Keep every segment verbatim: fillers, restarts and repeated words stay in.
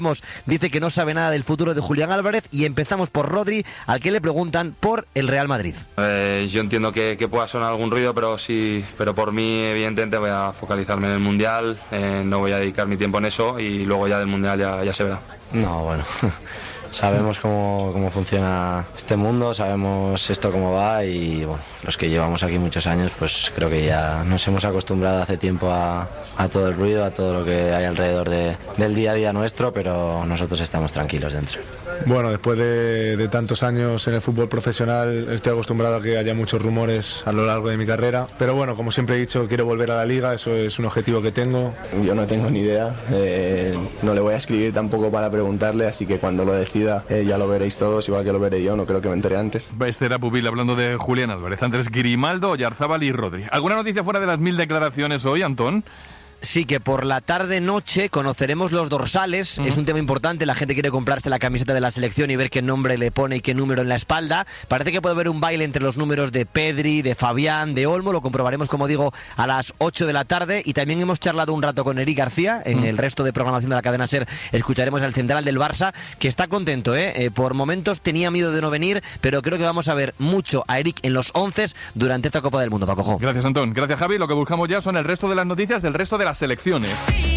Dice que no sabe nada del futuro de Julián Álvarez y empezamos por Rodri, al que le preguntan por el Real Madrid. Eh, yo entiendo que, que pueda sonar algún ruido, pero sí, pero por mí evidentemente voy a focalizarme en el Mundial, eh, no voy a dedicar mi tiempo en eso y luego ya del Mundial ya, ya se verá. No, bueno, sabemos cómo, cómo funciona este mundo, sabemos esto cómo va y bueno, los que llevamos aquí muchos años pues creo que ya nos hemos acostumbrado hace tiempo a, a todo el ruido, a todo lo que hay alrededor de, del día a día nuestro, pero nosotros estamos tranquilos dentro. Bueno, después de, de tantos años en el fútbol profesional estoy acostumbrado a que haya muchos rumores a lo largo de mi carrera, pero bueno, como siempre he dicho, quiero volver a la Liga, eso es un objetivo que tengo. Yo no tengo ni idea, eh, no le voy a escribir tampoco para preguntarle, así que cuando lo decida eh, ya lo veréis todos, igual que lo veré yo, no creo que me entere antes. Este era Pupil hablando de Julián Álvarez, Andrés Grimaldo, Oyarzábal y Rodri. ¿Alguna noticia fuera de las mil declaraciones hoy, Antón? Sí, que por la tarde-noche conoceremos los dorsales. Uh-huh. Es un tema importante. La gente quiere comprarse la camiseta de la selección y ver qué nombre le pone y qué número en la espalda. Parece que puede haber un baile entre los números de Pedri, de Fabián, de Olmo. Lo comprobaremos, como digo, a las ocho de la tarde. Y también hemos charlado un rato con Eric García. En uh-huh. el resto de programación de la cadena SER escucharemos al central del Barça, que está contento, ¿eh? Eh, por momentos tenía miedo de no venir, pero creo que vamos a ver mucho a Eric en los once durante esta Copa del Mundo, Paco Jo. Gracias, Antón. Gracias, Javi. Lo que buscamos ya son el resto de las noticias del resto de las selecciones.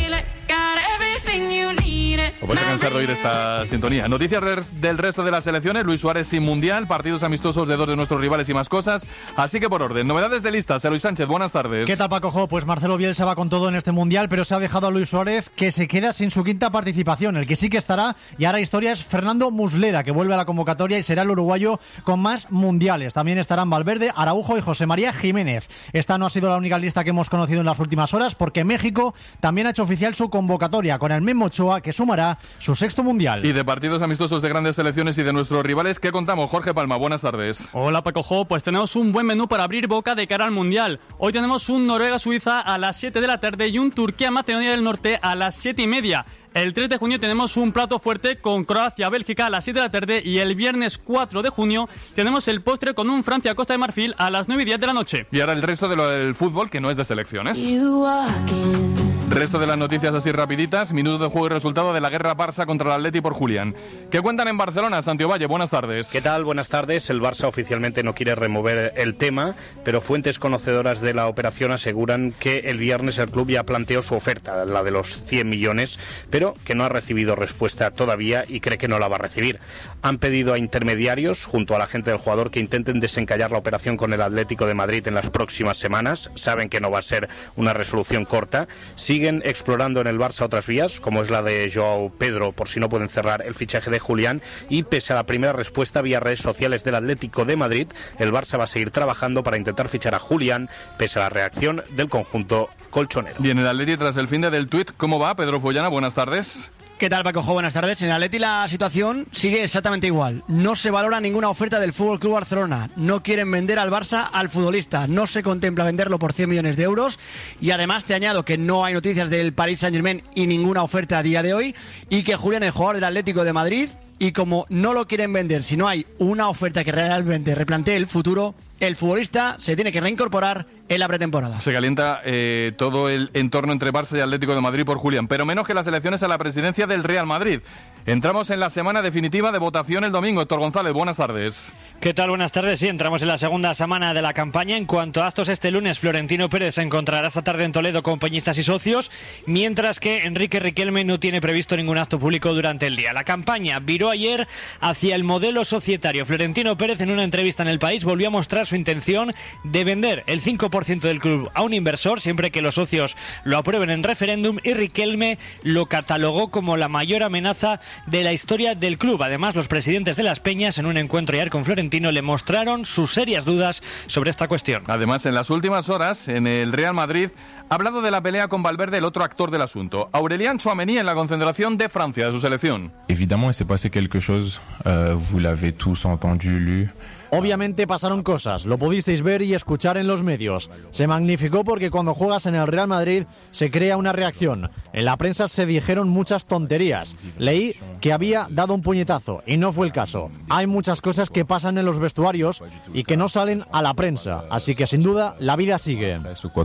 Os vais a cansar de oír esta sintonía. Noticias del resto de las selecciones. Luis Suárez sin Mundial, partidos amistosos de dos de nuestros rivales y más cosas. Así que por orden, novedades de listas. Luis Sánchez, buenas tardes. ¿Qué tal, Paco Jo? Pues Marcelo Bielsa va con todo en este Mundial, pero se ha dejado a Luis Suárez, que se queda sin su quinta participación. El que sí que estará, y ahora historia, es Fernando Muslera, que vuelve a la convocatoria y será el uruguayo con más mundiales. También estarán Valverde, Araujo y José María Jiménez. Esta no ha sido la única lista que hemos conocido en las últimas horas, porque México también ha hecho oficial su convocatoria, con el Memo Ochoa, que sumará su sexto mundial. Y de partidos amistosos de grandes selecciones y de nuestros rivales, ¿qué contamos? Jorge Palma, buenas tardes. Hola, Paco Jo, pues tenemos un buen menú para abrir boca de cara al Mundial. Hoy tenemos un Noruega-Suiza a las siete de la tarde y un Turquía-Macedonia del Norte a las siete y media. El tres de junio tenemos un plato fuerte con Croacia-Bélgica a las siete de la tarde y el viernes cuatro de junio tenemos el postre con un Francia-Costa de Marfil a las nueve y diez de la noche. Y ahora el resto de lo del fútbol, que no es de selecciones. Resto de las noticias así rapiditas. Minuto de juego y resultado de la guerra Barça contra el Atleti por Julián. ¿Qué cuentan en Barcelona? Santiago Valle, buenas tardes. ¿Qué tal? Buenas tardes. El Barça oficialmente no quiere remover el tema, pero fuentes conocedoras de la operación aseguran que el viernes el club ya planteó su oferta, la de los cien millones, pero que no ha recibido respuesta todavía y cree que no la va a recibir. Han pedido a intermediarios, junto a la gente del jugador, que intenten desencallar la operación con el Atlético de Madrid en las próximas semanas. Saben que no va a ser una resolución corta. Siguen explorando en el Barça otras vías, como es la de Joao Pedro, por si no pueden cerrar el fichaje de Julián, y pese a la primera respuesta vía redes sociales del Atlético de Madrid, el Barça va a seguir trabajando para intentar fichar a Julián, pese a la reacción del conjunto colchonero. Bien, el Atleti tras el fin de del tuit, ¿cómo va? Pedro Follana, buenas tardes. ¿Qué tal, Paco Jo? Buenas tardes. En el Atleti la situación sigue exactamente igual. No se valora ninguna oferta del F C Barcelona. No quieren vender al Barça al futbolista. No se contempla venderlo por cien millones de euros. Y además te añado que no hay noticias del Paris Saint-Germain y ninguna oferta a día de hoy. Y que Julián es jugador del Atlético de Madrid. Y como no lo quieren vender, si no hay una oferta que realmente replantee el futuro, el futbolista se tiene que reincorporar en la pretemporada. Se calienta eh, todo el entorno entre Barça y Atlético de Madrid por Julián, pero menos que las elecciones a la presidencia del Real Madrid. Entramos en la semana definitiva de votación el domingo. Héctor González, buenas tardes. ¿Qué tal? Buenas tardes. Sí, entramos en la segunda semana de la campaña. En cuanto a actos, este lunes Florentino Pérez se encontrará esta tarde en Toledo con peñistas y socios, mientras que Enrique Riquelme no tiene previsto ningún acto público durante el día. La campaña viró ayer hacia el modelo societario. Florentino Pérez, en una entrevista en El País, volvió a mostrar su intención de vender el cinco por ciento del club a un inversor siempre que los socios lo aprueben en referéndum, y Riquelme lo catalogó como la mayor amenaza de la historia del club. Además, los presidentes de las peñas, en un encuentro ayer con Florentino, le mostraron sus serias dudas sobre esta cuestión. Además, en las últimas horas, en el Real Madrid ha hablado de la pelea con Valverde, el otro actor del asunto. Aurélien Tchouaméni en la concentración de Francia, de su selección. Évidemment, il s'est passé quelque chose, euh, vous l'avez tous entendu, lu. Obviamente pasaron cosas, lo pudisteis ver y escuchar en los medios. Se magnificó porque cuando juegas en el Real Madrid se crea una reacción. En la prensa se dijeron muchas tonterías. Leí que había dado un puñetazo y no fue el caso. Hay muchas cosas que pasan en los vestuarios y que no salen a la prensa. Así que sin duda la vida sigue.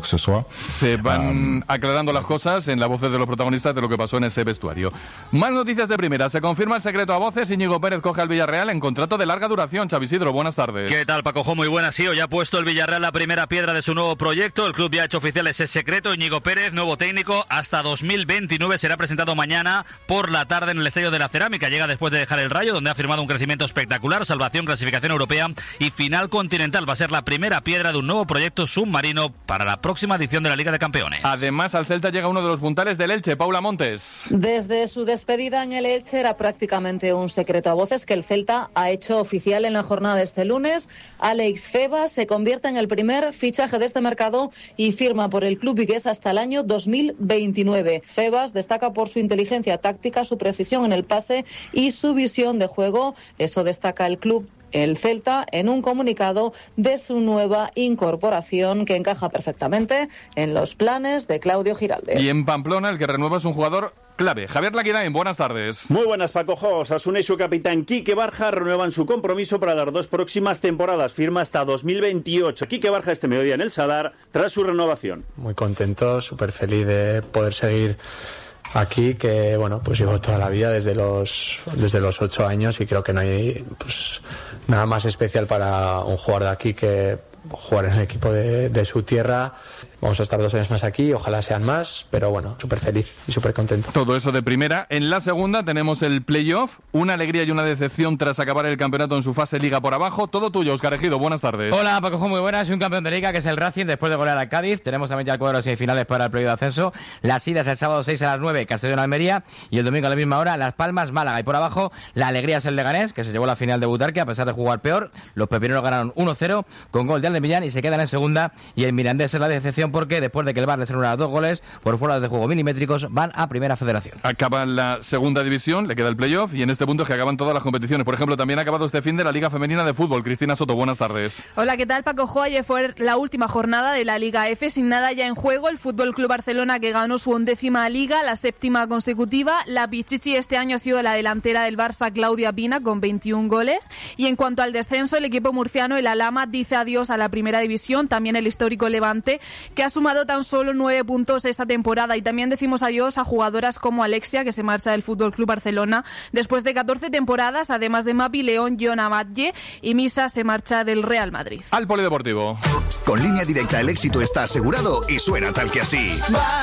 Se van aclarando las cosas en las voces de los protagonistas de lo que pasó en ese vestuario. Más noticias de primera. Se confirma el secreto a voces. Íñigo Pérez coge al Villarreal en contrato de larga duración. Xavi Isidro, buenas tardes. ¿Qué tal, Paco Jo? Muy buenas. Sí, hoy ha puesto el Villarreal la primera piedra de su nuevo proyecto. El club ya ha hecho oficial ese secreto. Íñigo Pérez, nuevo técnico, hasta dos mil veintinueve. Será presentado mañana por la tarde en el Estadio de la Cerámica. Llega después de dejar el Rayo, donde ha firmado un crecimiento espectacular, salvación, clasificación europea y final continental. Va a ser la primera piedra de un nuevo proyecto submarino para la próxima edición de la Liga de Campeones. Además, al Celta llega uno de los puntales del Elche, Paula Montes. Desde su despedida en el Elche era prácticamente un secreto a voces que el Celta ha hecho oficial en la jornada de este lunes. Alex Febas se convierte en el primer fichaje de este mercado y firma por el club vigués hasta el año dos mil veintinueve. Febas destaca por su inteligencia táctica, su precisión en el pase y su visión de juego. Eso destaca el club, el Celta, en un comunicado de su nueva incorporación que encaja perfectamente en los planes de Claudio Giralde. Y en Pamplona el que renueva es un jugador clave. Javier Laquirain, buenas tardes. Muy buenas, Paco Jo. Osasuna y su capitán Quique Barja renuevan su compromiso para las dos próximas temporadas. Firma hasta dos mil veintiocho. Quique Barja este mediodía en el Sadar tras su renovación. Muy contento, súper feliz de poder seguir aquí, que bueno, pues llevo toda la vida desde los desde los ocho años y creo que no hay pues nada más especial para un jugador de aquí que jugar en el equipo de, de su tierra. Vamos a estar dos años más aquí, ojalá sean más, pero bueno, súper feliz y súper contento. Todo eso de primera. En la segunda tenemos el playoff, una alegría y una decepción tras acabar el campeonato en su fase Liga por abajo. Todo tuyo, Óscar Ejido, buenas tardes. Hola, Paco, muy buenas. Y un campeón de Liga que es el Racing después de golear al Cádiz. Tenemos también ya el cuadro de semifinales para el playoff de ascenso. Las idas el sábado seis a las nueve, Castellón-Almería, y el domingo a la misma hora, Las Palmas-Málaga. Y por abajo, la alegría es el Leganés, que se llevó la final de Butarque a pesar de jugar peor. Los pepineros ganaron uno cero con gol de Aldemillán y se quedan en segunda. Y el Mirandés es la decepción porque después de que el Bar les anula dos goles por fuera de juego milimétricos, van a Primera Federación. Acaba la segunda división, le queda el playoff y en este punto es que acaban todas las competiciones. Por ejemplo, también ha acabado este fin de la Liga Femenina de Fútbol. Cristina Soto, buenas tardes. Hola, ¿qué tal, Paco Jo? Ayer fue la última jornada de la Liga F, sin nada ya en juego. El Fútbol Club Barcelona, que ganó su undécima Liga, la séptima consecutiva. La Pichichi este año ha sido la delantera del Barça, Claudia Pina, con veintiún goles. Y en cuanto al descenso, el equipo murciano, el Alhama, dice adiós a la Primera División. También el histórico Levante, que ha sumado tan solo nueve puntos esta temporada. Y también decimos adiós a jugadoras como Alexia, que se marcha del Fútbol Club Barcelona después de catorce temporadas, además de Mapi León, Jona Batlle, y Misa se marcha del Real Madrid. Al Polideportivo. Con Línea Directa el éxito está asegurado y suena tal que así.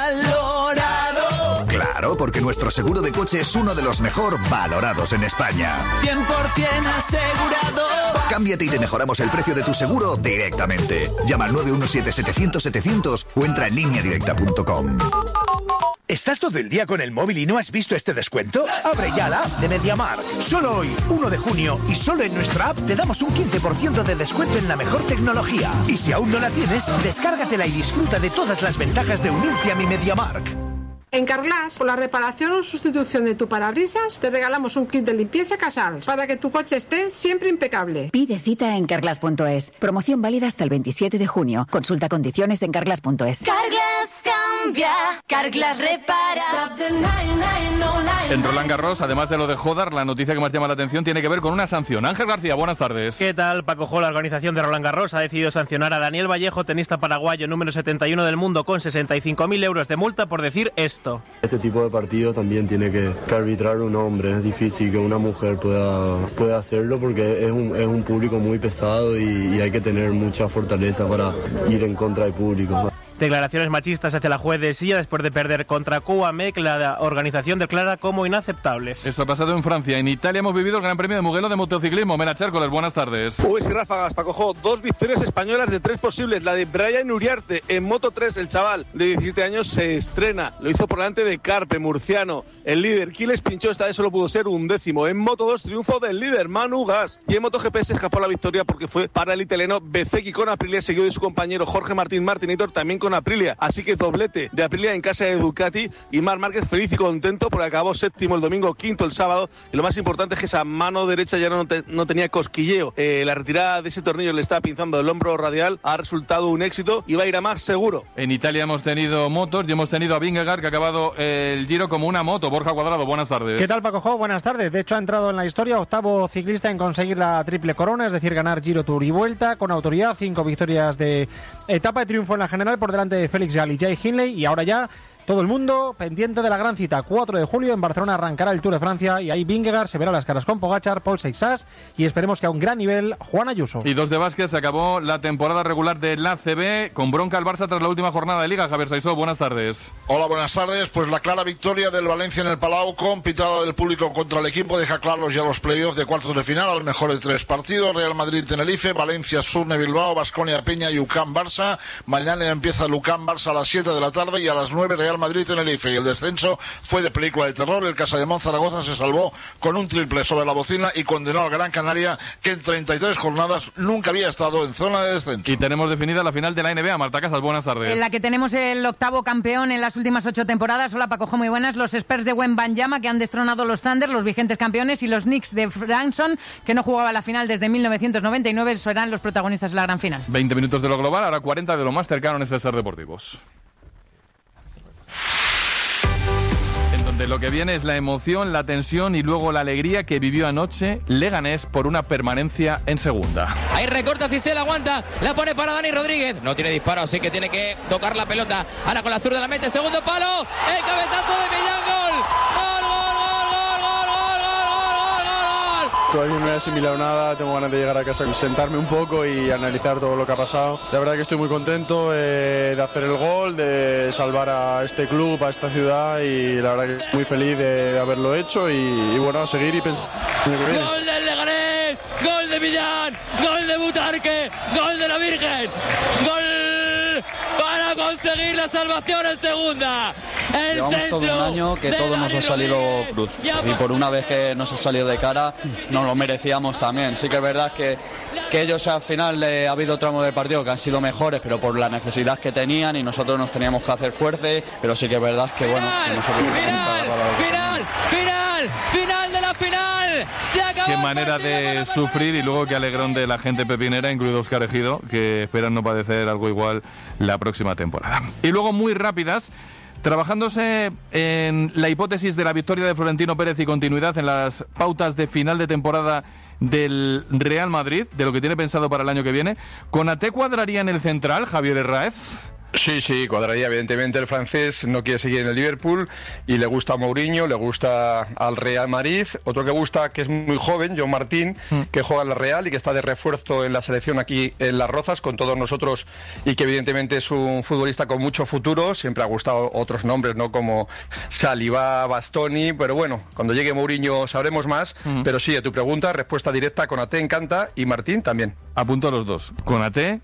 ¡Valorado! Claro, porque nuestro seguro de coche es uno de los mejor valorados en España. cien por ciento asegurado. Cámbiate y te mejoramos el precio de tu seguro directamente. Llama al nueve uno siete setecientos setecientos o entra en línea directa punto com. ¿Estás todo el día con el móvil y no has visto este descuento? Abre ya la app de MediaMarkt. Solo hoy, uno de junio, y solo en nuestra app te damos un quince por ciento de descuento en la mejor tecnología. Y si aún no la tienes, descárgatela y disfruta de todas las ventajas de unirte a mi MediaMarkt. En Carglass, por la reparación o sustitución de tu parabrisas, te regalamos un kit de limpieza Casals para que tu coche esté siempre impecable. Pide cita en carglass punto es. Promoción válida hasta el veintisiete de junio. Consulta condiciones en carglass punto es. Carglass cambia, Carglass repara. En Roland Garros, además de lo de Jodar, la noticia que más llama la atención tiene que ver con una sanción. Ángel García, buenas tardes. ¿Qué tal, Paco Jo? La organización de Roland Garros ha decidido sancionar a Daniel Vallejo, tenista paraguayo número setenta y uno del mundo, con sesenta y cinco mil euros de multa por decir esto. Este tipo de partido también tiene que, que arbitrar un hombre. Es difícil que una mujer pueda, pueda hacerlo porque es un, es un público muy pesado y, y hay que tener mucha fortaleza para ir en contra del público. Declaraciones machistas hacia la juez de Silla después de perder contra Cuamec, la organización declara como inaceptables. Eso ha pasado en Francia. En Italia hemos vivido el Gran Premio de Mugello de motociclismo. Mera Chércoles, buenas tardes. Uy, sí, ráfagas, Paco Jo. Dos victorias españolas de tres posibles. La de Brian Uriarte en Moto tres, el chaval de diecisiete años se estrena. Lo hizo por delante de Carpe, murciano. El líder, Quiles Pinchó, esta vez solo pudo ser un décimo. En Moto dos, triunfo del líder, Manu Gas. Y en MotoGP se escapó la victoria porque fue para el italiano Bezzecchi con Aprilia, seguido de su compañero Jorge Martín Martinator, también con con Aprilia, así que doblete de Aprilia en casa de Ducati y Marc Márquez feliz y contento porque acabó séptimo el domingo, quinto el sábado, y lo más importante es que esa mano derecha ya no, te, no tenía cosquilleo. Eh, la retirada de ese tornillo le estaba pinzando el hombro radial, ha resultado un éxito y va a ir a más seguro. En Italia hemos tenido motos y hemos tenido a Vingegaard, que ha acabado el Giro como una moto. Borja Cuadrado, buenas tardes. ¿Qué tal, Paco Jo? Buenas tardes. De hecho, ha entrado en la historia, octavo ciclista en conseguir la triple corona, es decir, ganar Giro, Tour y Vuelta, con autoridad, cinco victorias de etapa de triunfo en la general por delante de Félix Gall y Jay Hindley, y ahora ya todo el mundo pendiente de la gran cita. cuatro de julio en Barcelona arrancará el Tour de Francia y ahí Vingegaard se verá las caras con Pogačar, Paul Seixas y esperemos que a un gran nivel Juan Ayuso. Y dos de básquet, se acabó la temporada regular de la A C B con bronca al Barça tras la última jornada de Liga. Javier Saisó, buenas tardes. Hola, buenas tardes. Pues la clara victoria del Valencia en el Palau con pitada del público contra el equipo deja claros ya los playoffs de cuartos de final al mejor de tres partidos. Real Madrid-Tenerife, Valencia, Surne, Bilbao, Baskonia, Peña y U C A M Barça. Mañana empieza el U C A M Barça a las siete de la tarde y a las nueve Real Madrid-Tenerife. El descenso fue de película de terror. El Casademont Zaragoza se salvó con un triple sobre la bocina y condenó al Gran Canaria, que en treinta y tres jornadas nunca había estado en zona de descenso. Y tenemos definida la final de la N B A. Marta Casas, buenas tardes. En la que tenemos el octavo campeón en las últimas ocho temporadas. Hola, Paco Jo, muy buenas. Los Spurs de Wembanyama, que han destronado los Thunder, los vigentes campeones, y los Knicks de Branson, que no jugaba la final desde mil novecientos noventa y nueve, serán los protagonistas de la gran final. veinte minutos de lo global, ahora cuarenta de lo más cercano en S S R Deportivos. De lo que viene es la emoción, la tensión y luego la alegría que vivió anoche Leganés por una permanencia en segunda. Ahí recorta Cisel, aguanta, la pone para Dani Rodríguez. No tiene disparo, así que tiene que tocar la pelota. Ahora con la zurda la mete, segundo palo, el cabezazo de Millán, gol. ¡Gol, gol, gol, gol, gol, gol, gol, gol, gol! Todavía no he asimilado nada, tengo ganas de llegar a casa, sentarme un poco y analizar todo lo que ha pasado. La verdad que estoy muy contento eh, de hacer el gol, de salvar a este club, a esta ciudad, y la verdad que muy feliz de haberlo hecho y, y bueno, a seguir y pensar. ¡Gol del Leganés! ¡Gol de Millán! ¡Gol de Butarque! ¡Gol de la Virgen! ¡Gol para conseguir la salvación en segunda! El Llevamos todo un año que todo nos ha salido cruz y por una vez que nos ha salido de cara nos lo merecíamos también. Sí que es verdad que, que ellos al final eh, ha habido tramos de partido que han sido mejores, pero por la necesidad que tenían y nosotros nos teníamos que hacer fuerte, pero sí que es verdad que bueno, que nosotros final, final, final de la final. Se acabó. Qué manera de sufrir y luego qué alegrón de la gente pepinera, incluido Óscar Ejido, que esperan no padecer algo igual la próxima temporada. Y luego muy rápidas. Trabajándose en la hipótesis de la victoria de Florentino Pérez y continuidad en las pautas de final de temporada del Real Madrid, de lo que tiene pensado para el año que viene, ¿Konaté cuadraría en el central, Javier Herráez? Sí, sí, cuadraría. Evidentemente el francés no quiere seguir en el Liverpool y le gusta a Mourinho, le gusta al Real Madrid. Otro que gusta, que es muy joven, John Martín, mm. que juega en la Real y que está de refuerzo en la selección aquí en Las Rozas con todos nosotros y que evidentemente es un futbolista con mucho futuro. Siempre ha gustado otros nombres, ¿no? Como Saliba, Bastoni, pero bueno, cuando llegue Mourinho sabremos más. Mm. Pero sí, a tu pregunta, respuesta directa, Konaté encanta y Martín también. Apunto a los dos, Konaté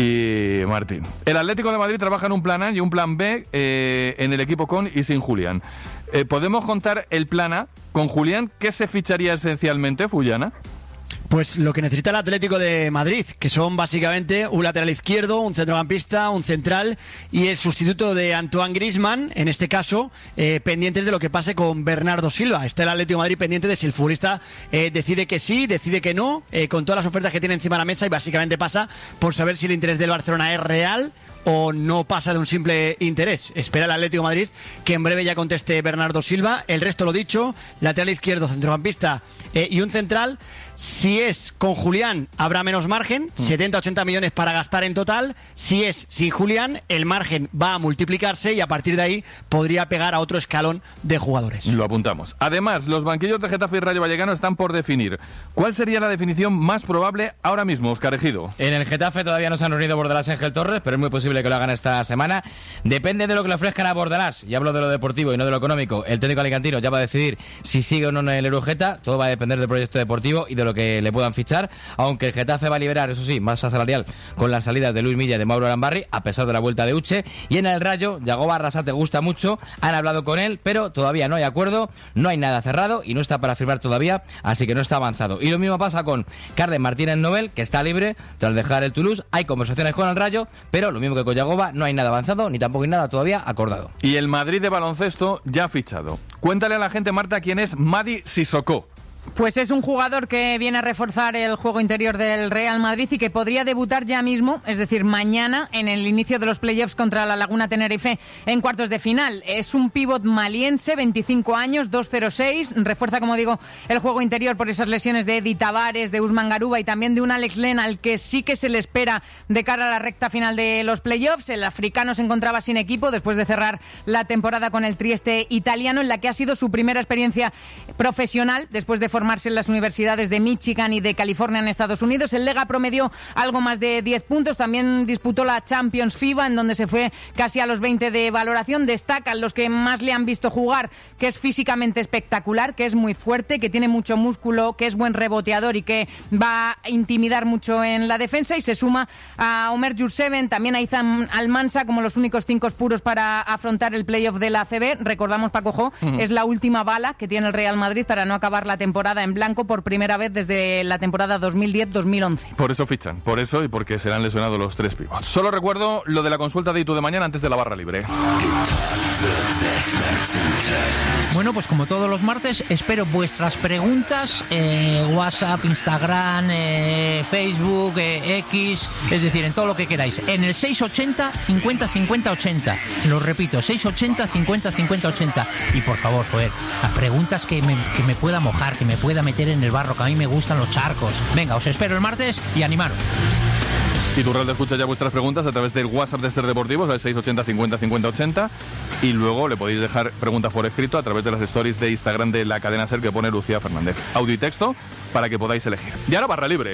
y Martín. El Atlético de Madrid trabaja en un plan A y un plan B eh, en el equipo con y sin Julián. Eh, ¿Podemos contar el plan A con Julián? ¿Qué se ficharía esencialmente, Fullana? Pues lo que necesita el Atlético de Madrid, que son básicamente un lateral izquierdo, un centrocampista, un central y el sustituto de Antoine Griezmann, en este caso, eh, pendientes de lo que pase con Bernardo Silva. Está el Atlético de Madrid pendiente de si el futbolista eh, decide que sí, decide que no, eh, con todas las ofertas que tiene encima de la mesa, y básicamente pasa por saber si el interés del Barcelona es real o no pasa de un simple interés. Espera el Atlético de Madrid que en breve ya conteste Bernardo Silva. El resto, lo dicho, lateral izquierdo, centrocampista eh, y un central. Si es con Julián, habrá menos margen, mm. setenta a ochenta millones para gastar en total. Si es sin Julián, el margen va a multiplicarse y a partir de ahí podría pegar a otro escalón de jugadores. Lo apuntamos. Además, los banquillos de Getafe y Rayo Vallecano están por definir. ¿Cuál sería la definición más probable ahora mismo, Óscar Ejido? En el Getafe todavía no se han reunido Bordalás y Ángel Torres, pero es muy posible que lo hagan esta semana. Depende de lo que le ofrezcan a Bordalás, y hablo de lo deportivo y no de lo económico. El técnico alicantino ya va a decidir si sigue o no en el Eurogeta. Todo va a depender del proyecto deportivo y de lo que le puedan fichar, aunque el Getafe va a liberar, eso sí, masa salarial con las salidas de Luis Milla y de Mauro Arambarri, a pesar de la vuelta de Uche. Y en el Rayo, Yagoba Arrasate gusta mucho, han hablado con él, pero todavía no hay acuerdo, no hay nada cerrado y no está para firmar todavía, así que no está avanzado. Y lo mismo pasa con Carles Martínez Nobel, que está libre tras dejar el Toulouse. Hay conversaciones con el Rayo, pero lo mismo que de Collagoba, no hay nada avanzado, ni tampoco hay nada todavía acordado. Y el Madrid de baloncesto ya ha fichado. Cuéntale a la gente, Marta, quién es Mady Sissoko. Pues es un jugador que viene a reforzar el juego interior del Real Madrid y que podría debutar ya mismo, es decir, mañana, en el inicio de los playoffs contra la Laguna Tenerife en cuartos de final. Es un pívot maliense, veinticinco años, dos cero seis, refuerza, como digo, el juego interior por esas lesiones de Eddie Tavares, de Usman Garuba y también de un Alex Len, al que sí que se le espera de cara a la recta final de los playoffs. El africano se encontraba sin equipo después de cerrar la temporada con el Trieste italiano, en la que ha sido su primera experiencia profesional después de formarse en las universidades de Michigan y de California en Estados Unidos. El Lega promedió algo más de diez puntos, también disputó la Champions FIBA, en donde se fue casi a los veinte de valoración. Destacan los que más le han visto jugar, que es físicamente espectacular, que es muy fuerte, que tiene mucho músculo, que es buen reboteador y que va a intimidar mucho en la defensa, y se suma a Omer Jurseven, también a Izan Almansa como los únicos cinco puros para afrontar el playoff de la A C B. Recordamos, Paco Jo, uh-huh. es la última bala que tiene el Real Madrid para no acabar la temporada en blanco por primera vez desde la temporada dos mil diez dos mil once. Por eso fichan, por eso y porque serán lesionados los tres pivots. Solo recuerdo lo de la consulta de I T U de mañana antes de la barra libre. Bueno, pues como todos los martes, espero vuestras preguntas, eh, WhatsApp, Instagram, eh, Facebook, eh, X, es decir, en todo lo que queráis. En el seis ochenta cincuenta cincuenta ochenta. Lo repito, seis ochenta cincuenta cincuenta ochenta. Y por favor, joder, las preguntas que me, que me pueda mojar, que me pueda meter en el barro, que a mí me gustan los charcos. Venga, os espero el martes y animaros. Y tu red escucha ya vuestras preguntas a través del WhatsApp de Ser Deportivos, al seis ochenta cincuenta cincuenta ochenta, y luego le podéis dejar preguntas por escrito a través de las stories de Instagram de la cadena Ser que pone Lucía Fernández. Audio y texto para que podáis elegir. Y ahora barra libre.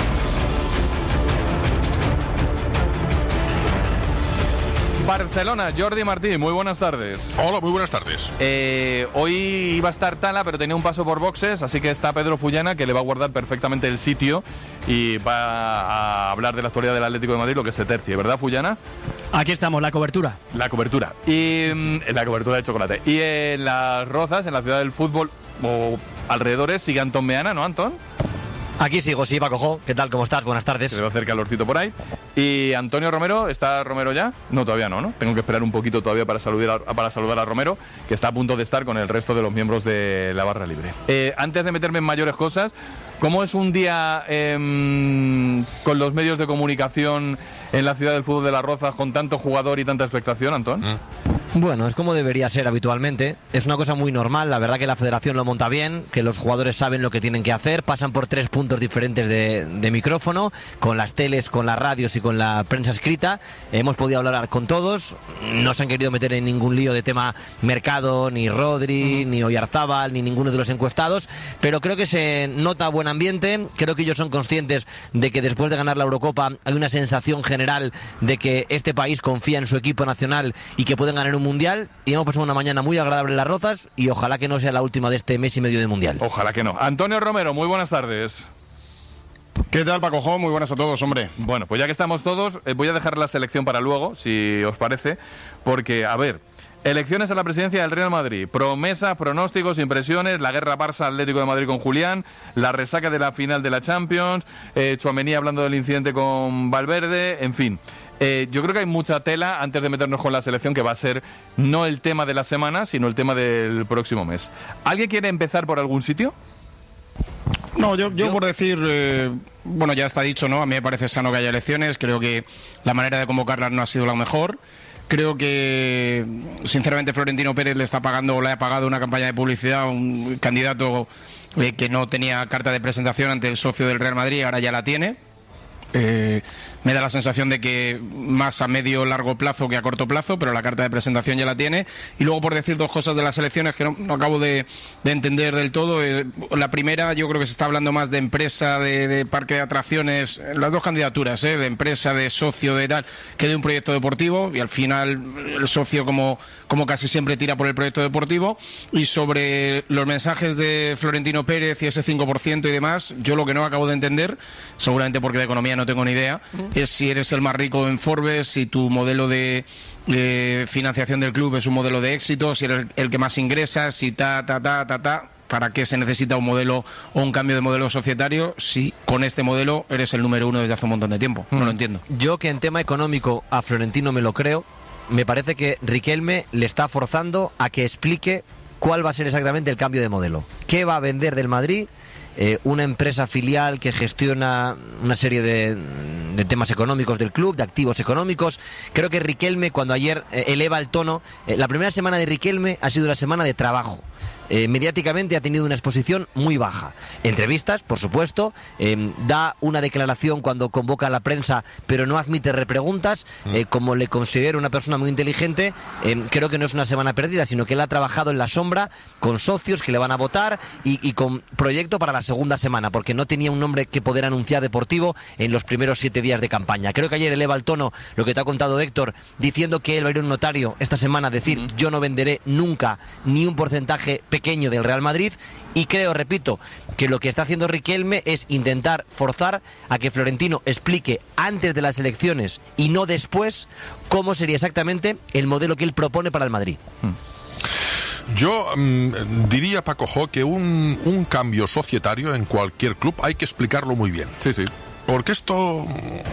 Barcelona, Jordi Martí, muy buenas tardes. Hola, muy buenas tardes. Eh, hoy iba a estar Tala, pero tenía un paso por boxes, así que está Pedro Fullana, que le va a guardar perfectamente el sitio y va a hablar de la actualidad del Atlético de Madrid, lo que se tercie, ¿verdad, Fullana? Aquí estamos, la cobertura. La cobertura. Y en la cobertura de chocolate. Y en Las Rozas, en la ciudad del fútbol, o alrededores, sigue Antón Meana, ¿no, Antón? Aquí sigo, sí, Paco Jo. ¿Qué tal? ¿Cómo estás? Buenas tardes. Se le va a hacer calorcito por ahí. ¿Y Antonio Romero? ¿Está Romero ya? No, todavía no, ¿no? Tengo que esperar un poquito todavía para saludar a, para saludar a Romero, que está a punto de estar con el resto de los miembros de la barra libre. Eh, antes de meterme en mayores cosas, ¿cómo es un día eh, con los medios de comunicación en la ciudad del fútbol de Las Rozas con tanto jugador y tanta expectación, Antón? Mm. Bueno, es como debería ser habitualmente. Es una cosa muy normal. La verdad que la federación lo monta bien, que los jugadores saben lo que tienen que hacer. Pasan por tres puntos diferentes de, de micrófono, con las teles, con las radios y con la prensa escrita. Hemos podido hablar con todos. No se han querido meter en ningún lío de tema mercado, ni Rodri, uh-huh. ni Oyarzábal, ni ninguno de los encuestados. Pero creo que se nota buen ambiente. Creo que ellos son conscientes de que después de ganar la Eurocopa hay una sensación general de que este país confía en su equipo nacional y que pueden ganar un mundial, y hemos pasado una mañana muy agradable en Las Rozas y ojalá que no sea la última de este mes y medio de mundial. Ojalá que no. Antonio Romero, muy buenas tardes. ¿Qué tal, Paco Jo? Muy buenas a todos, hombre. Bueno, pues ya que estamos todos, eh, voy a dejar la selección para luego, si os parece, porque, a ver, elecciones a la presidencia del Real Madrid, promesas, pronósticos, impresiones, la guerra Barça Atlético de Madrid con Julián, la resaca de la final de la Champions, eh, Tchouaméni hablando del incidente con Valverde, en fin. Eh, yo creo que hay mucha tela antes de meternos con la selección, que va a ser no el tema de la semana, sino el tema del próximo mes. ¿Alguien quiere empezar por algún sitio? No, yo, yo, yo por decir, eh, bueno, ya está dicho, ¿no? A mí me parece sano que haya elecciones, creo que la manera de convocarlas no ha sido la mejor. Creo que, sinceramente, Florentino Pérez le está pagando o le ha pagado una campaña de publicidad a un candidato eh, que no tenía carta de presentación ante el socio del Real Madrid, ahora ya la tiene. Eh, me da la sensación de que más a medio largo plazo que a corto plazo, pero la carta de presentación ya la tiene. Y luego, por decir dos cosas de las elecciones que no, no acabo de, de entender del todo, eh, la primera, yo creo que se está hablando más de empresa, de, de parque de atracciones, las dos candidaturas, eh, de empresa, de socio, de tal, que de un proyecto deportivo, y al final el socio, como, como casi siempre, tira por el proyecto deportivo. Y sobre los mensajes de Florentino Pérez y ese cinco por ciento y demás, yo lo que no acabo de entender, seguramente porque de economía no tengo ni idea, es si eres el más rico en Forbes, si tu modelo de, de financiación del club es un modelo de éxito, si eres el que más ingresa, si ta, ta, ta, ta, ta. ¿para qué se necesita un modelo o un cambio de modelo societario si con este modelo eres el número uno desde hace un montón de tiempo? No lo entiendo. Yo, que en tema económico a Florentino me lo creo, me parece que Riquelme le está forzando a que explique cuál va a ser exactamente el cambio de modelo. ¿Qué va a vender del Madrid? Eh, una empresa filial que gestiona una serie de, de temas económicos del club, de activos económicos. Creo que Riquelme, cuando ayer eh, eleva el tono, eh, la primera semana de Riquelme ha sido la semana de trabajo. Eh, mediáticamente ha tenido una exposición muy baja. Entrevistas, por supuesto, eh, da una declaración cuando convoca a la prensa, pero no admite repreguntas. Eh, como le considero una persona muy inteligente, eh, creo que no es una semana perdida, sino que él ha trabajado en la sombra con socios que le van a votar y, y con proyecto para la segunda semana, porque no tenía un nombre que poder anunciar deportivo en los primeros siete días de campaña. Creo que ayer eleva el tono lo que te ha contado Héctor, diciendo que él va a ir a un notario esta semana a decir: uh-huh. yo no venderé nunca ni un porcentaje pequeño pequeño del Real Madrid, y creo, repito, que lo que está haciendo Riquelme es intentar forzar a que Florentino explique antes de las elecciones y no después cómo sería exactamente el modelo que él propone para el Madrid. Yo mmm, diría, Paco Jo, que un, un cambio societario en cualquier club hay que explicarlo muy bien. Sí, sí. Porque esto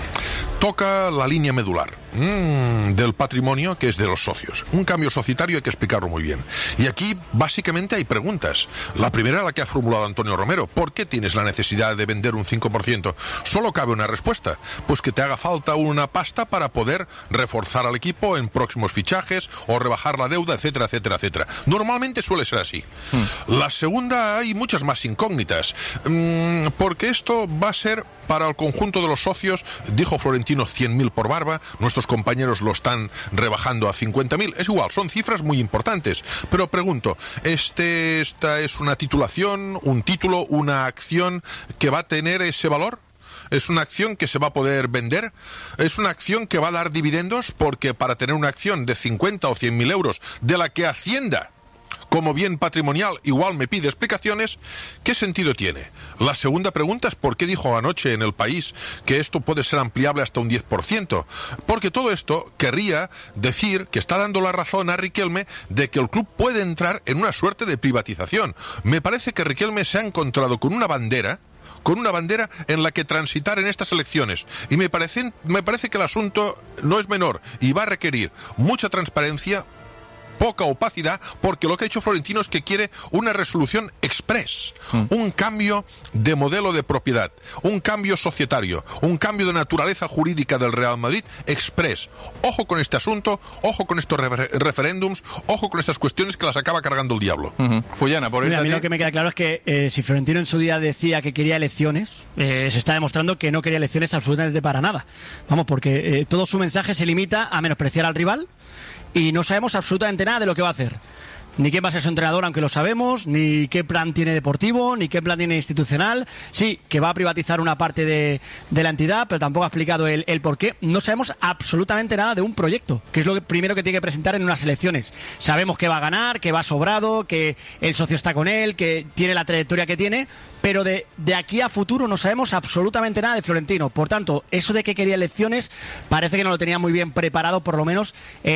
toca la línea medular mmm, del patrimonio, que es de los socios. Un cambio societario hay que explicarlo muy bien. Y aquí básicamente hay preguntas. La primera, la que ha formulado Antonio Romero: ¿por qué tienes la necesidad de vender un cinco por ciento? Solo cabe una respuesta: pues que te haga falta una pasta para poder reforzar al equipo en próximos fichajes o rebajar la deuda, etcétera, etcétera, etcétera. Normalmente suele ser así. Hmm. La segunda, hay muchas más incógnitas, mmm, porque esto va a ser para el conjunto de los socios. Dijo Florentino cien mil por barba, nuestros compañeros lo están rebajando a cincuenta mil. Es igual, son cifras muy importantes. Pero pregunto, este, ¿esta es una titulación, un título, una acción que va a tener ese valor? ¿Es una acción que se va a poder vender? ¿Es una acción que va a dar dividendos? Porque para tener una acción de cincuenta o cien mil euros, de la que Hacienda, como bien patrimonial, igual me pide explicaciones, ¿qué sentido tiene? La segunda pregunta es: ¿por qué dijo anoche en El País que esto puede ser ampliable hasta un diez por ciento? Porque todo esto querría decir que está dando la razón a Riquelme de que el club puede entrar en una suerte de privatización. Me parece que Riquelme se ha encontrado con una bandera con una bandera en la que transitar en estas elecciones. Y me parece, me parece que el asunto no es menor y va a requerir mucha transparencia, poca opacidad, porque lo que ha hecho Florentino es que quiere una resolución express, mm. un cambio de modelo de propiedad, un cambio societario, un cambio de naturaleza jurídica del Real Madrid express. Ojo con este asunto, ojo con estos refer referéndums, ojo con estas cuestiones que las acaba cargando el diablo. Uh-huh. Fullana, por Mira, a mí lo que me queda claro es que eh, si Florentino en su día decía que quería elecciones, eh, se está demostrando que no quería elecciones absolutamente para nada. Vamos, porque eh, todo su mensaje se limita a menospreciar al rival, y no sabemos absolutamente nada de lo que va a hacer. Ni quién va a ser su entrenador, aunque lo sabemos, ni qué plan tiene deportivo, ni qué plan tiene institucional. Sí, que va a privatizar una parte de, de la entidad, pero tampoco ha explicado el, el por qué. No sabemos absolutamente nada de un proyecto, que es lo primero que tiene que presentar en unas elecciones. Sabemos que va a ganar, que va sobrado, que el socio está con él, que tiene la trayectoria que tiene, pero de, de aquí a futuro no sabemos absolutamente nada de Florentino. Por tanto, eso de que quería elecciones parece que no lo tenía muy bien preparado, por lo menos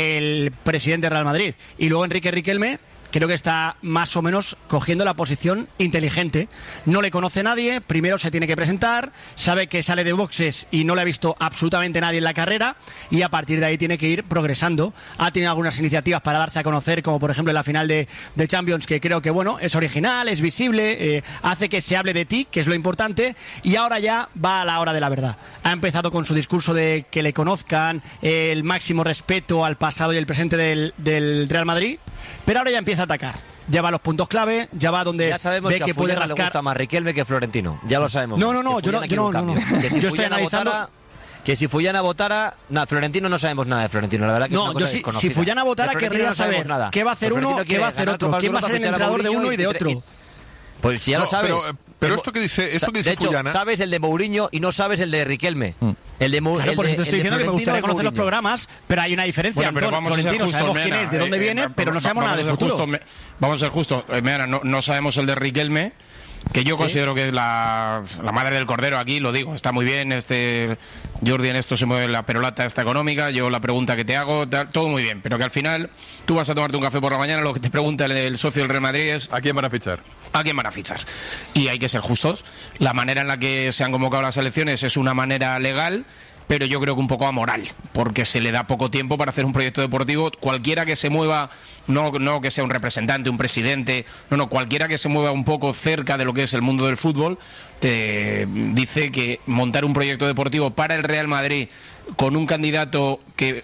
el presidente de Real Madrid. Y luego Enrique Riquelme creo que está más o menos cogiendo la posición inteligente. No le conoce nadie, primero se tiene que presentar, sabe que sale de boxes y no le ha visto absolutamente nadie en la carrera, y a partir de ahí tiene que ir progresando. Ha tenido algunas iniciativas para darse a conocer, como por ejemplo en la final de, de Champions, que creo que bueno, es original, es visible, eh, hace que se hable de ti, que es lo importante, y ahora ya va a la hora de la verdad. Ha empezado con su discurso de que le conozcan, eh, el máximo respeto al pasado y el presente del, del Real Madrid, pero ahora ya empieza a atacar. Ya va a los puntos clave, ya va donde ya sabemos ve que, que a puede rascar. Le gusta más Riquelme que Florentino, ya lo sabemos. No, no, no, yo no, yo no, no, no. Que si yo estoy analizando votara, que si Fullana votara, no, Florentino no sabemos nada de Florentino, la verdad que no, es una cosa yo si, si Fullana votara querría no saber nada. Qué va a hacer uno, qué va a hacer otro, quién va a ser el entrenador de uno y de otro. Pues si ya no, lo sabes. Pero, pero esto que dice, esto que dice de hecho, Fullana, sabes el de Mourinho y no sabes el de Riquelme. Mm. El de Mourinho. Claro, por eso te estoy diciendo que me gustaría conocer los programas, pero hay una diferencia. Bueno, pero Antón, vamos Florentino, a ser sabemos justos, quién Mena, es, de dónde eh, viene, eh, pero no sabemos nada de futuro. Justo, me, vamos a ser justos. Eh, Mena, no, no sabemos el de Riquelme, que yo ¿Sí? considero que es la, la madre del cordero aquí, lo digo, está muy bien. Este Jordi en esto se mueve la perolata esta económica, yo la pregunta que te hago, todo muy bien, pero que al final tú vas a tomarte un café por la mañana, lo que te pregunta el, el socio del Real Madrid es ¿a quién van a fichar? ¿a quién van a fichar? Y hay que ser justos. La manera en la que se han convocado las elecciones es una manera legal, pero yo creo que un poco amoral, porque se le da poco tiempo para hacer un proyecto deportivo. Cualquiera que se mueva, no, no que sea un representante, un presidente, no, no, cualquiera que se mueva un poco cerca de lo que es el mundo del fútbol, te dice que montar un proyecto deportivo para el Real Madrid con un candidato que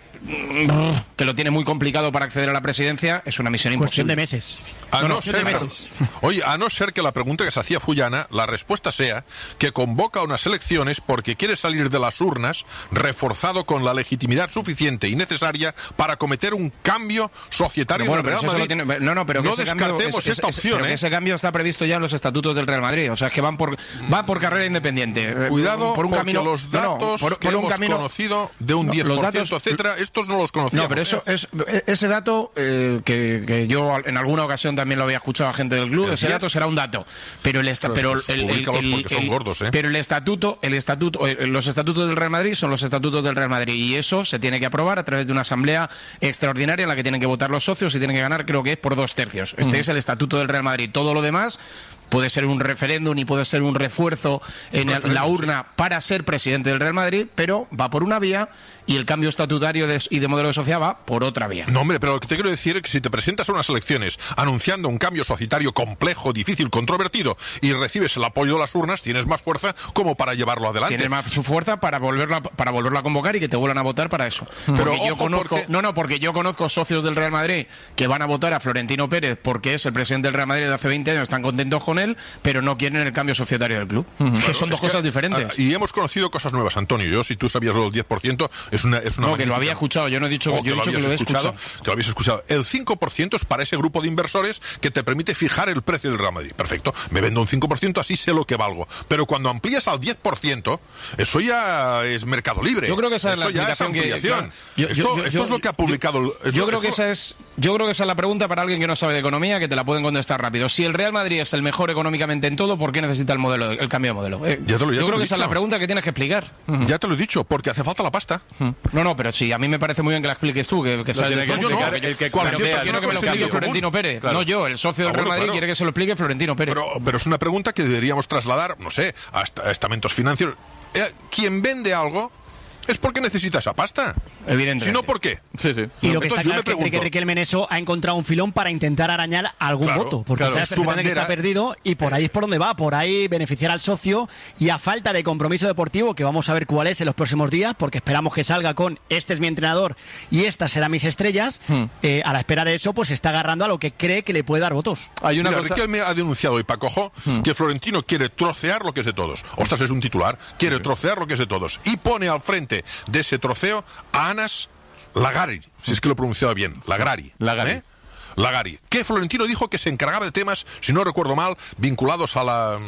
que lo tiene muy complicado para acceder a la presidencia es una misión Cuestión imposible. de meses. A No, no, no, ser, de meses. Oye, a no ser que la pregunta que se hacía Fullana, la respuesta sea que convoca unas elecciones porque quiere salir de las urnas reforzado con la legitimidad suficiente y necesaria para cometer un cambio societario Pero en el bueno, Real pero eso Madrid. se lo tiene- no, no, pero que no ese cambio descartemos es- es- esta es- opción, pero que ¿eh? ese cambio está previsto ya en los estatutos del Real Madrid, o sea, es que van por va por carrera independiente. Eh, Cuidado, por un porque camino, los no, no, datos por- que por un hemos camino- conocido de un No, diez los por ciento, datos- etcétera, estos no los conocíamos. No, pero eso ¿eh? es ese dato eh, que, que yo en alguna ocasión también lo había escuchado a gente del club. ¿El Ese diez? dato será un dato, pero el esta- Pero pero es que el, el- públicalos el- porque son el- gordos, ¿eh? pero el estatuto, el estatuto, eh, los estatutos del Real Madrid son los estatutos del Real Madrid y eso se tiene que aprobar a través de una asamblea extraordinaria en la que tienen que votar los socios y tienen que ganar, creo que es por dos tercios. Este Ujú. es el estatuto del Real Madrid. Todo lo demás puede ser un referéndum y puede ser un refuerzo en el- la urna para ser presidente del Real Madrid, pero va por una vía y el cambio estatutario de- y de modelo de sociedad va por otra vía. No, hombre, pero lo que te quiero decir es que si te presentas a unas elecciones anunciando un cambio societario complejo, difícil, controvertido y recibes el apoyo de las urnas, tienes más fuerza como para llevarlo adelante. Tienes más su fuerza para volverlo a, para volverlo a convocar y que te vuelvan a votar para eso. Pero Porque yo ojo, conozco, porque- no, no, porque yo conozco socios del Real Madrid que van a votar a Florentino Pérez porque es el presidente del Real Madrid de hace veinte años, están contentos con él, pero no quieren el cambio societario del club. Que son dos Es que, cosas diferentes. ah, y hemos conocido cosas nuevas, Antonio. Yo, si tú sabías lo del diez por ciento, es una, es una No, que lo magnífica- había escuchado, yo no he dicho, Oh, yo he dicho que habías lo he escuchado, escuchado. que lo habéis escuchado. El cinco por ciento es para ese grupo de inversores que te permite fijar el precio del Real Madrid. Perfecto, me vendo un cinco por ciento, así sé lo que valgo. Pero cuando amplías al diez por ciento, eso ya es mercado libre. Yo creo que esa es la Eso ya es explicación que- ampliación. claro. Yo- esto yo- yo- esto es lo que ha publicado. Yo, esto- yo creo que esto- esa es, yo creo que esa es la pregunta para alguien que no sabe de economía, que te la pueden contestar rápido. Si el Real Madrid es el mejor económicamente en todo, ¿por qué necesita el modelo, el cambio de modelo? Eh, Ya te lo- ya yo te creo lo he que esa es la dicho. pregunta que tienes que explicar. Ya te lo he dicho, porque hace falta la pasta. No, no, pero sí, a mí me parece muy bien que la expliques tú, que, que Lo sabes tiene de que economía. explicar Que- el que- que- cualquier pero persona quiero que me lo con explique sentido Florentino común. Pérez. Claro. No yo, el socio del Ah, Real bueno, Madrid claro. quiere que se lo explique Florentino Pérez. Pero, pero es una pregunta que deberíamos trasladar, no sé, a, est- a estamentos financieros. Eh, quien vende algo es porque necesita esa pasta. Evidentemente. Si no, ¿por qué? Sí, sí. Y lo que Entonces, está yo claro me es que Enrique pregunto- Riquelme en eso ha encontrado un filón para intentar arañar algún Claro, voto, porque claro, sabe su perfectamente que bandera- está perdido y por ahí es por donde va, por ahí beneficiar al socio y a falta de compromiso deportivo, que vamos a ver cuál es en los próximos días, porque esperamos que salga con este es mi entrenador y estas serán mis estrellas, Hmm. eh, a la espera de eso pues se está agarrando a lo que cree que le puede dar votos. Hay una Mira, cosa... Riquelme ha denunciado hoy, Pacojo, Hmm. que Florentino quiere trocear lo que es de todos. Ostras, es un titular. Quiere trocear lo que es de todos. Y pone al frente de ese troceo a Anas Lagari, si es que lo he pronunciado bien. Lagari. Lagari. ¿eh? Lagari, que Florentino dijo que se encargaba de temas, si no recuerdo mal, vinculados a la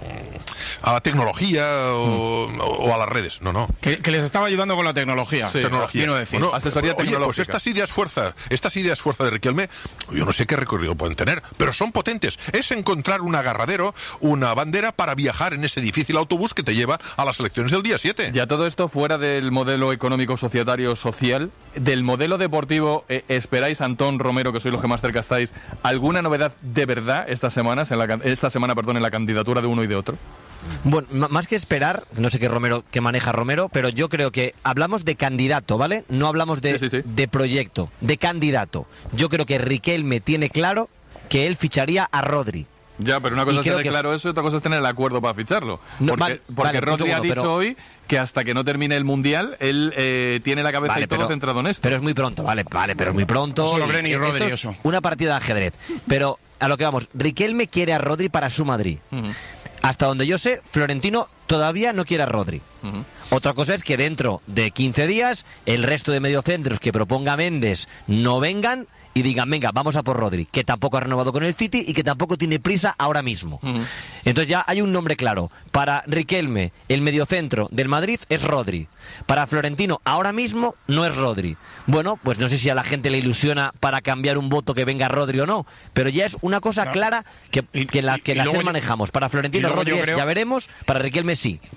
mm, a la tecnología o, Hmm. o a las redes. No, no. Que, que les estaba ayudando con la tecnología. Sí, Tecnología. quiero decir. Bueno, Asesoría oye, pues tecnológica. estas ideas fuerza, estas ideas fuerza de Riquelme, yo no sé qué recorrido pueden tener, pero son potentes. Es encontrar un agarradero, una bandera para viajar en ese difícil autobús que te lleva a las elecciones del día siete. Ya todo esto fuera del modelo económico, societario, social, del modelo deportivo, eh, ¿esperáis, Antón, Romero, que sois los que más cerca estáis, alguna novedad de verdad estas semanas, en la, can- esta semana, perdón, en la candidatura de uno y de otro? Bueno, m- más que esperar, no sé qué Romero, qué maneja Romero, pero yo creo que hablamos de candidato, ¿vale? No hablamos de, Sí, sí, sí. de proyecto, de candidato. Yo creo que Riquelme tiene claro que él ficharía a Rodri. Ya, pero una cosa Y es creo tener que- claro eso y otra cosa es tener el acuerdo para ficharlo. No, porque vale, porque vale, Rodri ha punto uno, dicho pero- hoy que hasta que no termine el Mundial, él eh, tiene la cabeza Vale, y todo pero- centrado en esto. Pero es muy pronto, vale, vale, pero es muy pronto. Eso lo y- cree ni esto Rodri, es eso. Una partida de ajedrez. Pero a lo que vamos, Riquelme quiere a Rodri para su Madrid. Ujú, Hasta donde yo sé, Florentino todavía no quiere a Rodri. ujú. Otra cosa es que dentro de quince días el resto de mediocentros que proponga Méndez no vengan y digan, venga, vamos a por Rodri, que tampoco ha renovado con el City y que tampoco tiene prisa ahora mismo. Ujú. Entonces ya hay un nombre claro. Para Riquelme, el mediocentro del Madrid es Rodri. Para Florentino, ahora mismo no es Rodri. Bueno, pues no sé si a la gente le ilusiona para cambiar un voto que venga Rodri o no, pero ya es una cosa No. clara que, Y- que la que y la luego SER yo- manejamos. Para y Florentino luego Rodri yo es, creo- ya veremos, para Riquelme sí.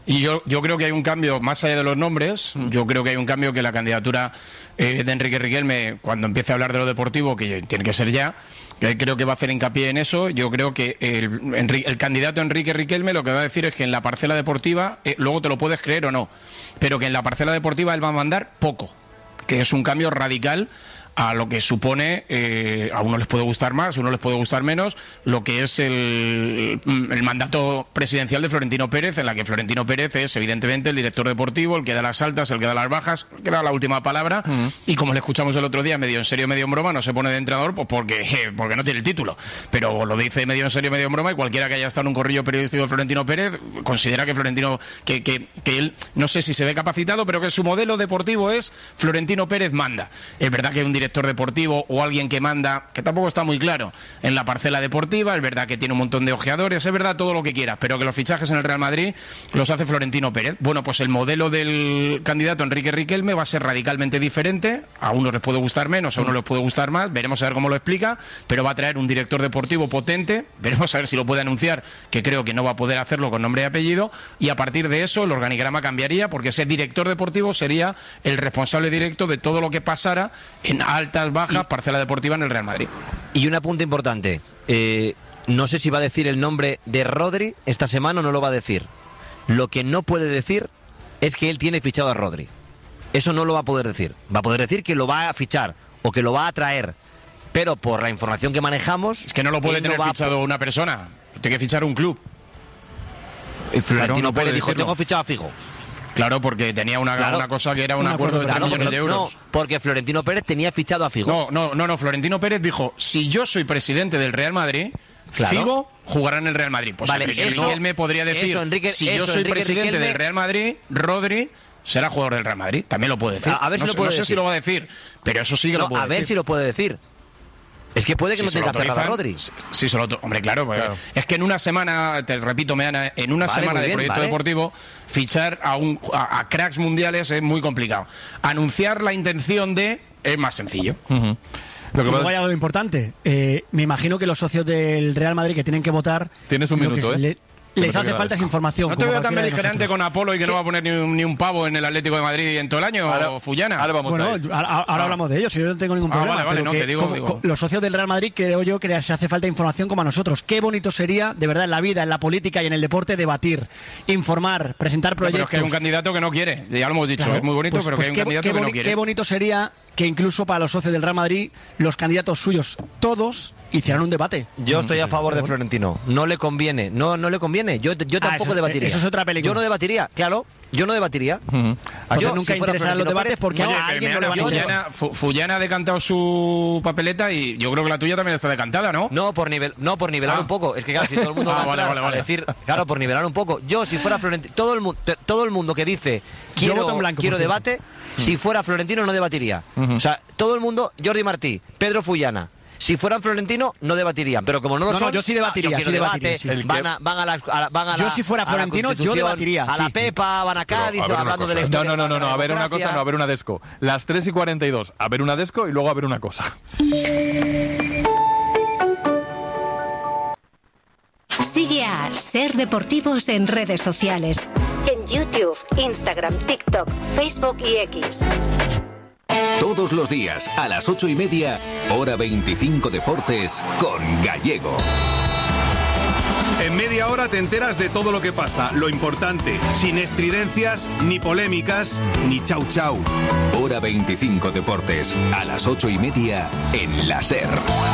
Y yo, yo creo que hay un cambio, más allá de los nombres, yo creo que hay un cambio que la candidatura eh, de Enrique Riquelme, cuando empiece a hablar de lo deportivo, que tiene que ser ya, eh, creo que va a hacer hincapié en eso. Yo creo que el, el candidato Enrique Riquelme lo que va a decir es que en la parcela deportiva, eh, luego te lo puedes creer o no, pero que en la parcela deportiva él va a mandar poco, que es un cambio radical a lo que supone, eh, a unos les puede gustar más, a unos les puede gustar menos, lo que es el, el mandato presidencial de Florentino Pérez, en la que Florentino Pérez es evidentemente el director deportivo, el que da las altas, el que da las bajas, el que da la última palabra, uh-huh. y como le escuchamos el otro día, medio en serio, medio en broma, no se pone de entrenador pues porque, eh, porque no tiene el título, pero lo dice medio en serio, medio en broma, y cualquiera que haya estado en un corrillo periodístico de Florentino Pérez considera que Florentino, que, que, que él, no sé si se ve capacitado, pero que su modelo deportivo es Florentino Pérez manda. Es verdad que hay un director deportivo o alguien que manda, que tampoco está muy claro en la parcela deportiva, es verdad que tiene un montón de ojeadores, es verdad todo lo que quieras, pero que los fichajes en el Real Madrid los hace Florentino Pérez. Bueno, pues el modelo del candidato Enrique Riquelme va a ser radicalmente diferente, a unos les puede gustar menos, a unos les puede gustar más, veremos a ver cómo lo explica, pero va a traer un director deportivo potente, veremos a ver si lo puede anunciar, que creo que no va a poder hacerlo con nombre y apellido, y a partir de eso el organigrama cambiaría, porque ese director deportivo sería el responsable directo de todo lo que pasara en altas, bajas, y, parcela deportiva en el Real Madrid. Y un apunte importante, eh, no sé si va a decir el nombre de Rodri esta semana o no lo va a decir. Lo que no puede decir es que él tiene fichado a Rodri. Eso no lo va a poder decir. Va a poder decir que lo va a fichar o que lo va a traer, pero por la información que manejamos... Es que no lo puede tener no fichado a... una persona, tiene que fichar un club. Y Florentino claro, no Pérez dijo, tengo fichado a Figo. Claro, porque tenía una, claro, una cosa que era un, un acuerdo, acuerdo de tres claro, millones de euros. No, porque Florentino Pérez tenía fichado a Figo. No, no, no, no, Florentino Pérez dijo, si yo soy presidente del Real Madrid, claro. Figo jugará en el Real Madrid. Pues vale, Enrique eso, Riquelme podría decir, eso, Enrique, si eso, yo soy Enrique presidente Riquelme... del Real Madrid, Rodri será jugador del Real Madrid. También lo puede decir. A, a ver si no, lo puede no sé decir. si lo va a decir, pero eso sí que no, lo puede a decir. A ver si lo puede decir. Es que puede que si no tenga cerrado a Rodri. Sí, solo hombre, claro, claro. Es que en una semana, te repito, Meana, en una vale, semana de bien, proyecto vale. deportivo, fichar a, un, a, a cracks mundiales es muy complicado. Anunciar la intención de es más sencillo. Uh-huh. Lo que luego hay algo importante. Eh, me imagino que los socios del Real Madrid que tienen que votar... Tienes un minuto, ¿eh? Le, les hace falta esa información. No te veo tan beligerante con Apolo y que ¿Qué? no va a poner ni un, ni un pavo en el Atlético de Madrid en todo el año, ahora, o Fullana. Ahora vamos bueno, a ahora, ahora ah. hablamos de ellos, yo no tengo ningún problema. Ah, vale, vale, no, que, te digo, como, digo. Los socios del Real Madrid, creo yo, que les hace falta información como a nosotros. Qué bonito sería, de verdad, en la vida, en la política y en el deporte, debatir, informar, presentar proyectos. No, pero es que hay un candidato que no quiere, ya lo hemos dicho, claro, es muy bonito, pues, pero pues que hay un qué, candidato qué que no quiere. Qué bonito sería que incluso para los socios del Real Madrid, los candidatos suyos, todos, hicieran un debate. Yo estoy a favor de Florentino. No le conviene. No, no le conviene. Yo, yo tampoco ah, eso, debatiría. Eso es otra película. Yo no debatiría, claro. Yo no debatiría. Uh-huh. Yo nunca si interesarán los debates Pérez, porque oye, a alguien no le van a interesar. Fullana ha decantado su papeleta y yo creo que la tuya también está decantada, ¿no? No, por nivel, no por nivelar ah. un poco. Es que claro, si todo el mundo ah, va a, vale, vale, vale. a decir, claro, por nivelar un poco. Yo si fuera Florentino, todo el mundo, todo el mundo que dice quiero, blanco, quiero debate, uh-huh. si fuera Florentino no debatiría. Uh-huh. O sea, todo el mundo, Jordi Martí, Pedro Fullana. Si fueran Florentino, no debatirían. Pero como no lo no, son... No, yo sí debatiría. Yo sí debate, debatiría sí. van, a, van a las... A la, van a yo la, si fuera Florentino, yo debatiría. A sí. la Pepa, van a Cádiz, Pero, a hablando de la historia. No, no, no, no, no, a ver una cosa, no, a ver una desco. Las tres y cuarenta y dos, a ver una desco y luego a ver una cosa. Sigue a Ser Deportivos en redes sociales. En YouTube, Instagram, TikTok, Facebook y X. Todos los días, a las ocho y media, hora veinticinco Deportes, con Gallego. En media hora te enteras de todo lo que pasa, lo importante, sin estridencias, ni polémicas, ni chau chau. Hora veinticinco Deportes, a las ocho y media, en la SER.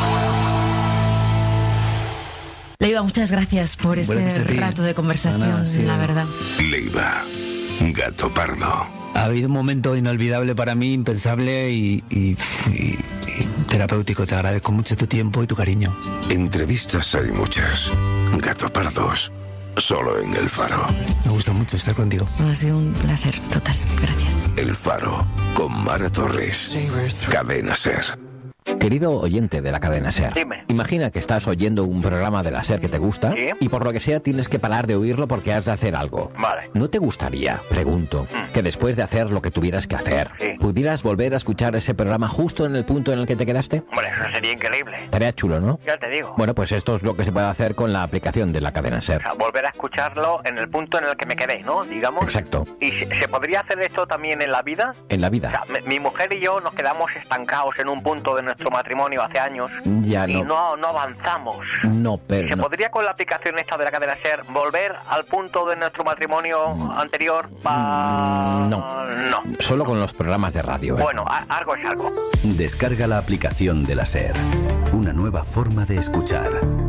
Leiva, muchas gracias por este rato de conversación, no, no, sí, la verdad. Leiva, gato pardo. Ha habido un momento inolvidable para mí, impensable y, y, y, y terapéutico. Te agradezco mucho tu tiempo y tu cariño. Entrevistas hay muchas. Gato pardos, solo en El Faro. Me gusta mucho estar contigo. Ha sido un placer total. Gracias. El Faro, con Mara Torres. Cadena SER. Querido oyente de la cadena SER, Dime. Imagina que estás oyendo un programa de la SER que te gusta ¿Sí? y por lo que sea tienes que parar de oírlo porque has de hacer algo. Vale. ¿No te gustaría, pregunto, Mm. que después de hacer lo que tuvieras que hacer, Sí. pudieras volver a escuchar ese programa justo en el punto en el que te quedaste? Hombre, eso sería increíble. Estaría chulo, ¿no? Ya te digo. Bueno, pues esto es lo que se puede hacer con la aplicación de la cadena SER. O sea, volver a escucharlo en el punto en el que me quedé, ¿no? Digamos. Exacto. ¿Y se, se podría hacer esto también en la vida? En la O vida. sea, mi, mi mujer y yo nos quedamos estancados en un punto de nuestro matrimonio hace años Ya y no. no, no avanzamos. No, pero ¿Se no. podría con la aplicación esta de la cadena SER volver al punto de nuestro matrimonio anterior? Pa... No. No. Solo con los programas de radio. ¿eh? Bueno, a- algo es algo. Descarga la aplicación de la SER. Una nueva forma de escuchar.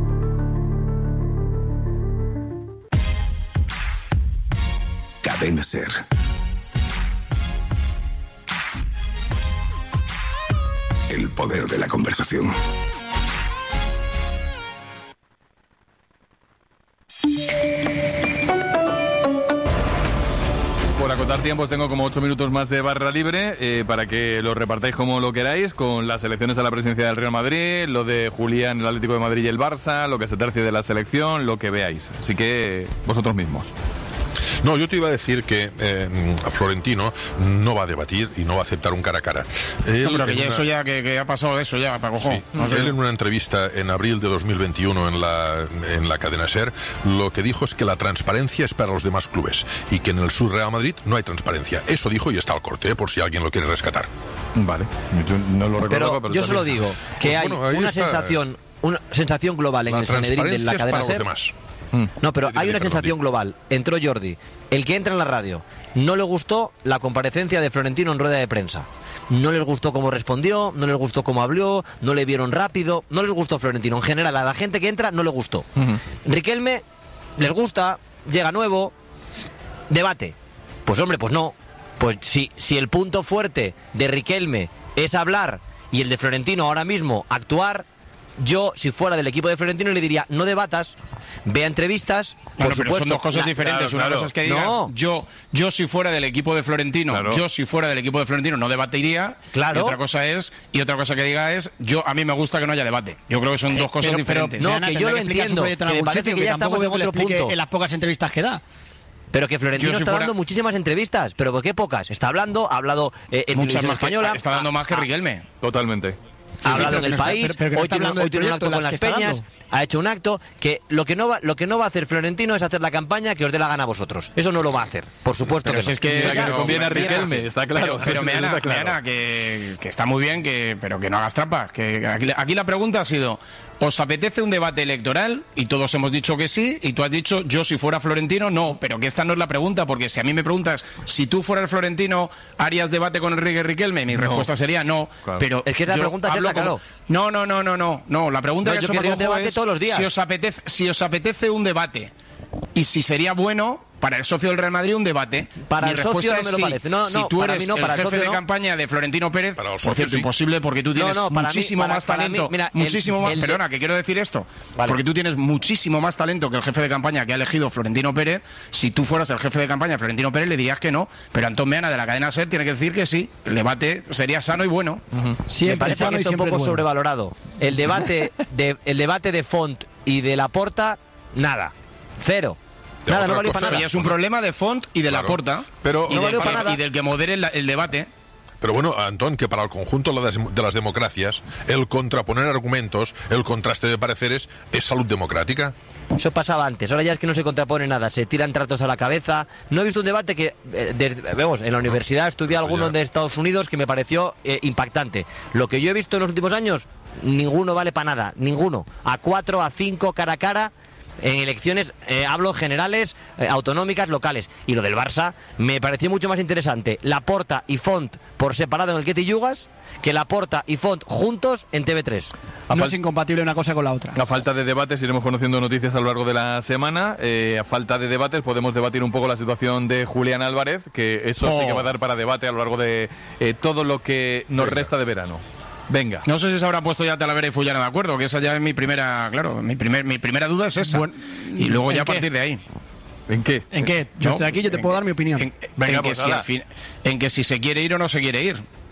Cadena SER. El poder de la conversación. Por acotar tiempos tengo como ocho minutos más de barra libre eh, para que lo repartáis como lo queráis, con las elecciones a la presidencia del Real Madrid, lo de Julián, el Atlético de Madrid y el Barça, lo que se tercie de la selección, lo que veáis. Así que vosotros mismos. No, yo te iba a decir que eh, Florentino no va a debatir y no va a aceptar un cara a cara. Él, No, pero que en ya una- eso ya, que, que ha pasado de eso ya, Paco Jo. Sí, No sé. él en una entrevista en abril de dos mil veintiuno en la, en la cadena SER, lo que dijo es que la transparencia es para los demás clubes y que en el Sur Real Madrid no hay transparencia. Eso dijo y está al corte, ¿eh? Por si alguien lo quiere rescatar. Vale, yo no lo Pero, yo solo digo que Pues hay bueno, ahí una está. sensación, una sensación global en La el Sanedrín de transparencia la es cadena para los SER. demás. No, pero hay una Perdón, sensación global. Entró Jordi, el que entra en la radio. No le gustó la comparecencia de Florentino en rueda de prensa. No les gustó cómo respondió, no les gustó cómo habló, no le vieron rápido, no les gustó Florentino. En general, a la gente que entra no le gustó. Riquelme les gusta, llega nuevo, debate. Pues hombre, pues no. Pues si, si el punto fuerte de Riquelme es hablar y el de Florentino ahora mismo actuar, yo, si fuera del equipo de Florentino, le diría, no debatas, vea entrevistas, por Claro, pero supuesto. son dos cosas La- diferentes. claro, Una claro. cosa es que digas, No. yo, yo si fuera del equipo de Florentino, Claro. yo si fuera del equipo de Florentino no debatiría. Claro. Y otra cosa es, y otra cosa que diga es, yo a mí me gusta que no haya debate. Yo creo que son Eh, dos cosas pero- pero, diferentes. No, Ana, que yo tendrá lo explicar su entiendo, proyecto en que me algún parece sitio, que ya tampoco estamos en veo que lo otro explique punto. en las pocas entrevistas que da. Pero que Florentino Yo si está fuera- dando muchísimas entrevistas, pero ¿por qué pocas? Está hablando, ha hablado eh, en Muchas televisión más que- española, está dando más que Riquelme. Totalmente. ha hablado pero en que el no está- país, pero- pero que no hoy está tiene, hablando hoy del tiene un proyecto, acto con las las que está peñas, dando. ha hecho un acto que lo que no va, lo que no va a hacer Florentino es hacer la campaña que os dé la gana a vosotros. Eso no lo va a hacer, por supuesto Pero que si no. es que, Mira que claro, le conviene a mira, Riquelme, está claro. Pero, pero Eso Meana, está claro. Meana, que, que está muy bien, que, pero que no hagas trampas. Que aquí, aquí la pregunta ha sido, ¿os apetece un debate electoral? Y todos hemos dicho que sí, y tú has dicho, yo si fuera Florentino, no. Pero que esta no es la pregunta, porque si a mí me preguntas, si tú fueras Florentino, ¿harías debate con Enrique Riquelme? Mi No. respuesta sería no. Claro. Pero Es que esa yo pregunta es hablo esa, como- claro. No, no, no, no, no, no. La pregunta No, que ha yo hecho querría Paco un debate es todos los días. Si os apetece, si os apetece un debate y si sería bueno para el socio del Real Madrid un debate. Para Mi el socio respuesta no es me lo sí. parece. No, si no, tú para eres mí no, el para el jefe socio de no. campaña de Florentino Pérez, por socio cierto, sí. imposible porque tú No, tienes no, para mí- muchísimo para- más para mí, talento. mira, el- muchísimo más. el de- Perdona, que quiero decir esto. Vale. Porque tú tienes muchísimo más talento que el jefe de campaña que ha elegido Florentino Pérez. Si tú fueras el jefe de campaña de Florentino Pérez, le dirías que no. Pero Antón Meana de la cadena SER tiene que decir que sí. El debate sería sano y bueno. Me parece que está un poco sobrevalorado. El debate de el debate de Font y de Laporta, nada. Cero. Nada, no valió para nada. Y es un problema de Font y de Claro. Laporta. Pero- y, No del valió que- para nada. y del que modere el, el debate. Pero bueno, Antón, que para el conjunto de las, de las democracias, el contraponer argumentos, el contraste de pareceres, es salud democrática. Eso pasaba antes, ahora ya es que no se contrapone nada, se tiran tratos a la cabeza. No he visto un debate que, eh, desde- vemos, en la universidad estudié algunos de Estados Unidos que me pareció eh, impactante. Lo que yo he visto en los últimos años, ninguno vale para nada, ninguno. A cuatro, a cinco, cara a cara. En elecciones, eh, hablo generales, eh, autonómicas, locales. Y lo del Barça me pareció mucho más interesante Laporta y Font por separado en el Ketty Yugas que Laporta y Font juntos en T V tres. No es incompatible una cosa con la otra. A falta de debates iremos conociendo noticias a lo largo de la semana. Eh, a falta de debates podemos debatir un poco la situación de Julián Álvarez, que eso sí Oh. que va a dar para debate a lo largo de eh, todo lo que nos resta de verano. Venga. No sé si se habrá puesto ya Talavera y Fullana de acuerdo, que esa ya es mi primera, claro, mi primer, mi primera duda es esa. Y luego ¿en ya a qué? partir de ahí. ¿En qué? ¿En qué? Yo No, estoy aquí, yo te en- puedo dar mi opinión. En, Venga, en que pues si hala. al fin- en que si se quiere ir o no se quiere ir.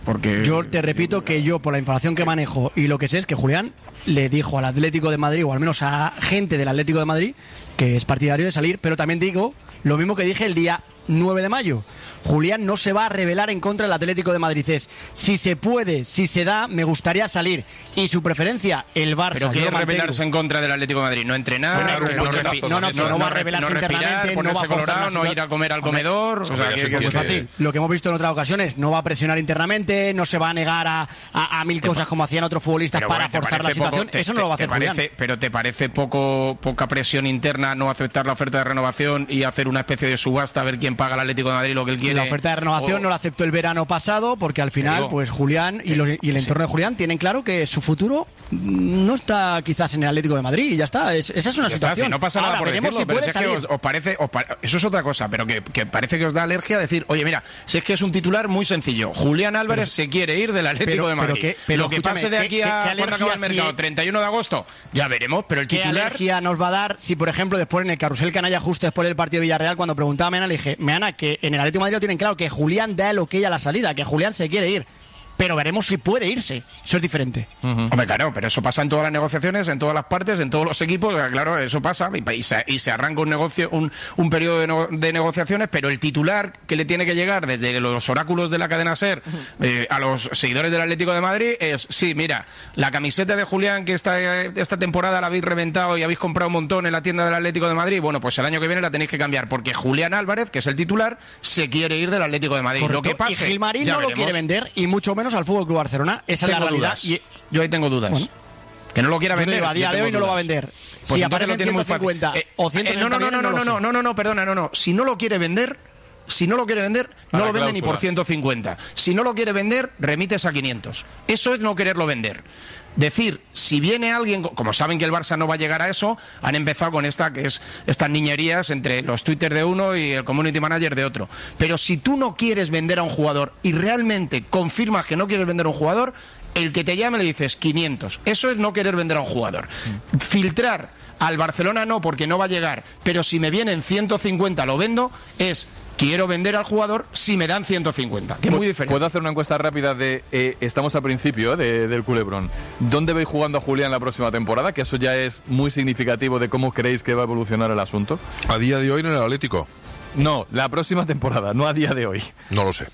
porque yo te repito que yo, por la información que manejo y lo que sé, es que Julián le dijo al Atlético de Madrid, o al menos a gente del Atlético de Madrid, que es partidario de salir, pero también digo lo mismo que dije el día nueve de mayo. Julián no se va a rebelar en contra del Atlético de Madrid. Es, si se puede, si se da, me gustaría salir. Y su preferencia, el Barça. ¿Pero qué es rebelarse en contra del Atlético de Madrid? ¿No entrenar? Bueno, no, no, no, no, no, no va a rebelarse no respirar, internamente, ponerse no va a colorado, no ir a comer al comedor. O sea, que, que es fácil. Lo que hemos visto en otras ocasiones, no va a presionar internamente, no se va a negar a, a, a mil cosas como hacían otros futbolistas pero para bueno, forzar la situación. Poco, te, Eso no lo va a hacer parece, Julián. Pero ¿te parece poco poca presión interna no aceptar la oferta de renovación y hacer una especie de subasta a ver quién paga al Atlético de Madrid lo que él quiere? La oferta de renovación o... no la aceptó el verano pasado porque al final, digo, pues Julián y, los, y el entorno de Julián tienen claro que su futuro no está quizás en el Atlético de Madrid y ya está. Es, esa es una ya situación. Está, si no pasa nada Ahora, por decirlo, si pero si es salir. que os, os parece, os pa... eso es otra cosa, pero que, que parece que os da alergia decir, oye, mira, si es que es un titular muy sencillo, Julián Álvarez pero, se quiere ir del Atlético pero, de Madrid. Pero que, pero lo que pase de aquí ¿qué, a qué cuando acaba el mercado, si... treinta y uno de agosto, ya veremos, pero el ¿Qué titular... alergia nos va a dar si, por ejemplo, después en el carrusel canalla justo después del partido de Villarreal, cuando preguntaba a Meana, le dije, Meana, que en el Atlético de Madrid lo tienen claro, que Julián da el ok a la salida, que Julián se quiere ir. Pero veremos si puede irse. Eso es diferente. Uh-huh. Hombre, claro, pero eso pasa en todas las negociaciones, en todas las partes, en todos los equipos. Claro, eso pasa y, y, se, y se arranca un negocio, un, un periodo de, no, de negociaciones, pero el titular que le tiene que llegar desde los oráculos de la cadena SER uh-huh. eh, a los seguidores del Atlético de Madrid es, sí, mira, la camiseta de Julián que esta, esta temporada la habéis reventado y habéis comprado un montón en la tienda del Atlético de Madrid, bueno, pues el año que viene la tenéis que cambiar, porque Julián Álvarez, que es el titular, se quiere ir del Atlético de Madrid. Correcto. Lo que pase, y Gilmarín no veremos. lo quiere vender, y mucho menos al Fútbol Club Barcelona. Esa tengo es la realidad. Y yo ahí tengo dudas. Bueno, que no lo quiera vender. Digo, a día de hoy no lo va a vender. Pues si aparece lo tiene ciento cincuenta muy fácil. o ciento eh, no, no, no, no, no, no, no, no, no, no, perdona, no, no. Si no lo quiere vender, si no lo quiere vender, no lo vende ni por ciento cincuenta. Si no lo quiere vender, remites a quinientos. Eso es no quererlo vender. Decir, si viene alguien, como saben que el Barça no va a llegar a eso, han empezado con esta que es estas niñerías entre los Twitter de uno y el community manager de otro. Pero si tú no quieres vender a un jugador y realmente confirmas que no quieres vender a un jugador, el que te llame le dices quinientos. Eso es no querer vender a un jugador. Mm. Filtrar al Barcelona no, porque no va a llegar, pero si me vienen ciento cincuenta lo vendo, es... quiero vender al jugador si me dan ciento cincuenta, que es muy diferente. ¿Puedo hacer una encuesta rápida de, eh, estamos a principio de, del culebrón, ¿dónde veis jugando a Julián la próxima temporada? Que eso ya es muy significativo de cómo creéis que va a evolucionar el asunto. A día de hoy en el Atlético. No, la próxima temporada, no a día de hoy. No lo sé.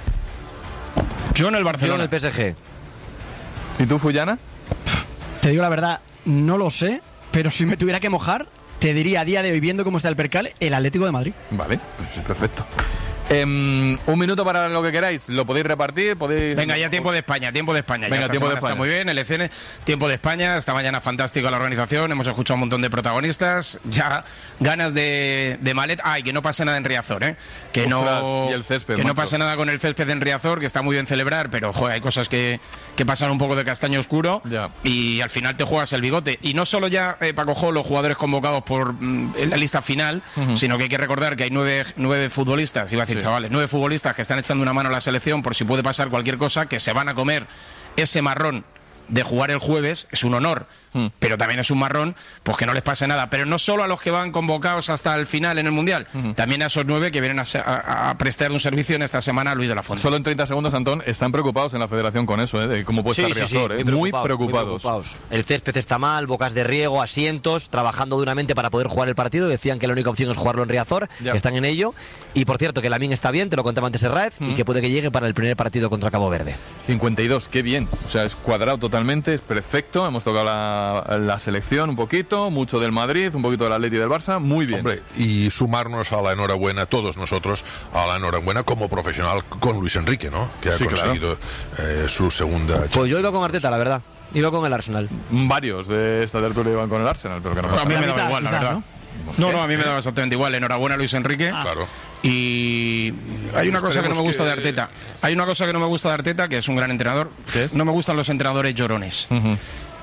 Yo en el Barcelona. Yo en el P S G. ¿Y tú, Fullana? Te digo la verdad, no lo sé, pero si me tuviera que mojar, te diría a día de hoy, viendo cómo está el percal, el Atlético de Madrid. Vale, pues perfecto. Eh, un minuto para lo que queráis, lo podéis repartir, podéis... Venga, ya tiempo de España, tiempo de España. Venga, ya tiempo de España. Está muy bien, elecciones, tiempo de España, esta mañana fantástico la organización, hemos escuchado un montón de protagonistas, ya ganas de, de maleta. Ay, que no pase nada en Riazor, ¿eh? Que Ostras, no y el césped, que macho. no pase nada con el césped en Riazor, que está muy bien celebrar, pero joder, hay cosas que, que pasan un poco de castaño oscuro ya. Y al final te juegas el bigote. Y no solo ya, eh, Paco Jo, los jugadores convocados por mm, en la lista final, uh-huh. sino que hay que recordar que hay nueve, nueve futbolistas, iba a decir sí. chavales, nueve futbolistas que están echando una mano a la selección por si puede pasar cualquier cosa, que se van a comer ese marrón de jugar el jueves. Es un honor, mm. pero también es un marrón, pues que no les pase nada. Pero no solo a los que van convocados hasta el final en el Mundial, mm. también a esos nueve que vienen a, a, a prestar un servicio en esta semana a Luis de la Fuente. Solo en treinta segundos, Antón, están preocupados en la federación con eso, ¿eh? De cómo puede sí, estar sí, Riazor, sí, ¿eh? muy, muy, preocupados, preocupados. muy preocupados. El césped está mal, bocas de riego, asientos, trabajando duramente para poder jugar el partido. Decían que la única opción es jugarlo en Riazor, ya. que están en ello. Y por cierto, que Lamine está bien, te lo contaba antes Herráez, mm. y que puede que llegue para el primer partido contra Cabo Verde. cincuenta y dos, qué bien. O sea, es cuadrado totalmente, es perfecto. Hemos tocado la, la selección un poquito, mucho del Madrid, un poquito del Atleti y del Barça, muy bien. Hombre, y sumarnos a la enhorabuena, todos nosotros, a la enhorabuena como profesional con Luis Enrique, ¿no? Que ha sí, conseguido claro. eh, su segunda... Pues yo iba con Arteta, la verdad. Iba con el Arsenal. Varios de esta tertulia iban con el Arsenal, pero que no pasa. A mí me daba igual, la verdad. ¿No? No, no, a mí me daba exactamente igual. Enhorabuena a Luis Enrique. Ah. Claro. Y hay una cosa que no me gusta que... de Arteta. Hay una cosa que no me gusta de Arteta, que es un gran entrenador. No me gustan los entrenadores llorones. Uh-huh.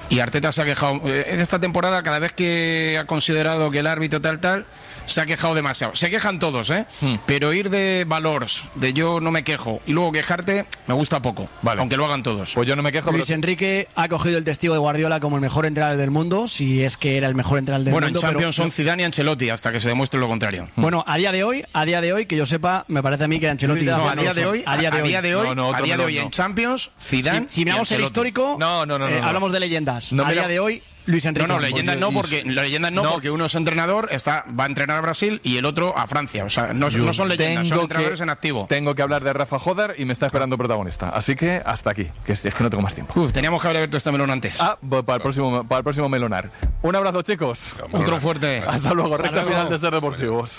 Y Arteta se ha quejado. En esta temporada, cada vez que ha considerado que el árbitro tal, tal, se ha quejado demasiado. Se quejan todos, ¿eh? Hmm. Pero ir de valores, de yo no me quejo, y luego quejarte, me gusta poco. Vale. Aunque lo hagan todos. Pues yo no me quejo. Luis pero... Enrique ha cogido el testigo de Guardiola como el mejor entrenador del mundo, si es que era el mejor entrenador del bueno, mundo. Bueno, en Champions pero... son Zidane y Ancelotti, hasta que se demuestre lo contrario. Bueno, a día de hoy, a día de hoy, que yo sepa, me parece a mí que Ancelotti... No, a día de hoy, a día de hoy, a día de hoy, no, no, a día de hoy no. en Champions, Zidane Si, si miramos el histórico, no, no, no, eh, no, no. hablamos de leyendas. No, a mira... día de hoy... Luis Enrique. No, no, leyendas no, porque leyendas no, no, porque uno es entrenador, está, va a entrenar a Brasil y el otro a Francia. O sea, no, no son leyendas, son entrenadores que, en activo. Tengo que hablar de Rafa Jódar y me está esperando protagonista. Así que hasta aquí, que es, es que no tengo más tiempo. Uf, teníamos que haber abierto este melón antes. Ah, para el próximo, para el próximo melonar. Un abrazo, chicos. Otro fuerte. Hasta luego, recta final de Ser Deportivos.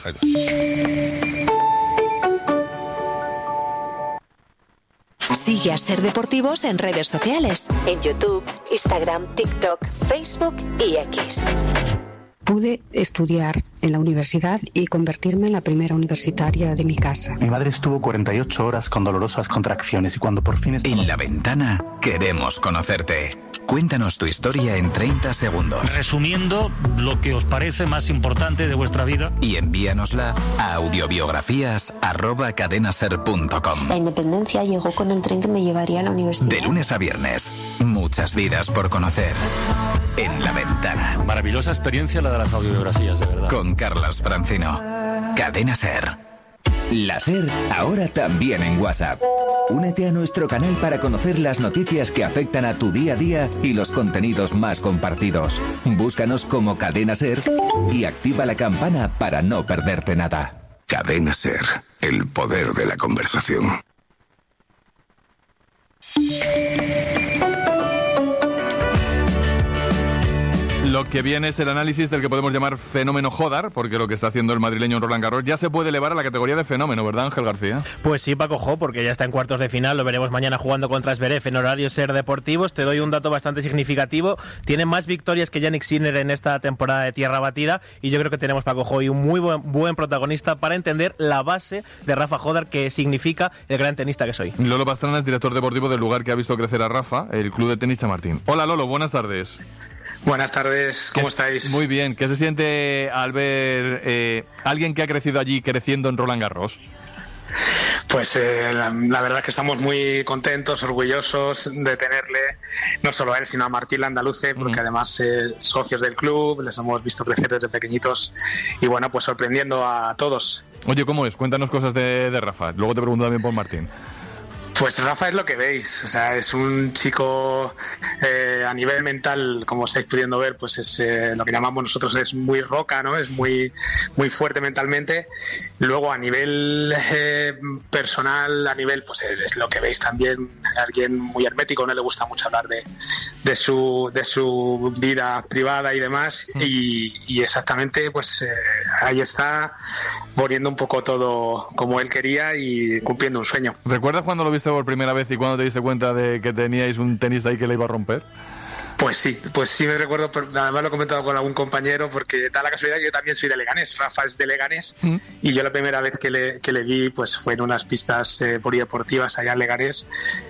Sigue a Ser Deportivos en redes sociales, en YouTube, Instagram, TikTok, Facebook y X. Pude estudiar en la universidad y convertirme en la primera universitaria de mi casa. Mi madre estuvo cuarenta y ocho horas con dolorosas contracciones y cuando por fin... Estaba... En La Ventana queremos conocerte. Cuéntanos tu historia en treinta segundos. Resumiendo lo que os parece más importante de vuestra vida. Y envíanosla a audiobiografías arroba cadenaser punto com. La independencia llegó con el tren que me llevaría a la universidad. De lunes a viernes, muchas vidas por conocer. En La Ventana. Maravillosa experiencia la de las audiobiografías, de verdad. Con Carlas Francino. Cadena Ser. La Ser, ahora también en WhatsApp. Únete a nuestro canal para conocer las noticias que afectan a tu día a día y los contenidos más compartidos. Búscanos como Cadena Ser y activa la campana para no perderte nada. Cadena Ser, el poder de la conversación. Lo que viene es el análisis del que podemos llamar fenómeno Jódar, porque lo que está haciendo el madrileño en Roland Garros ya se puede elevar a la categoría de fenómeno, ¿verdad, Ángel García? Pues sí, Paco Jo, porque ya está en cuartos de final, lo veremos mañana jugando contra Zverev en horario Ser Deportivos. Te doy un dato bastante significativo, tiene más victorias que Jannik Sinner en esta temporada de tierra batida, y yo creo que tenemos, Paco Jo, y un muy buen, buen protagonista para entender la base de Rafa Jódar, que significa el gran tenista que soy. Lolo Pastrana es director deportivo del lugar que ha visto crecer a Rafa, el Club de Tenis Chamartín. Hola Lolo, buenas tardes. Buenas tardes, ¿cómo estáis? Muy bien, ¿qué se siente al ver eh, alguien que ha crecido allí creciendo en Roland Garros? Pues eh, la, la verdad es que estamos muy contentos, orgullosos de tenerle, no solo a él, sino a Martín Landaluce, porque uh-huh. además eh, socios del club, les hemos visto crecer desde pequeñitos y bueno, pues sorprendiendo a todos. Oye, ¿cómo es? Cuéntanos cosas de, de Rafa, luego te pregunto también por Martín. Pues Rafa es lo que veis, o sea, es un chico eh, a nivel mental, como estáis pudiendo ver, pues es eh, lo que llamamos nosotros es muy roca, ¿no? Es muy muy fuerte mentalmente. Luego a nivel eh, personal, a nivel, pues es, es lo que veis también, alguien muy hermético, no le gusta mucho hablar de, de su de su vida privada y demás, mm. y, y exactamente, pues eh, ahí está, poniendo un poco todo como él quería y cumpliendo un sueño. ¿Recuerdas cuando lo viste por primera vez y cuando te diste cuenta de que teníais un tenista ahí que le iba a romper? Pues sí, pues sí me recuerdo, además lo he comentado con algún compañero, porque da la casualidad que yo también soy de Leganés, Rafa es de Leganés, ¿Mm? y yo la primera vez que le, que le vi pues fue en unas pistas eh, polideportivas allá en Leganés,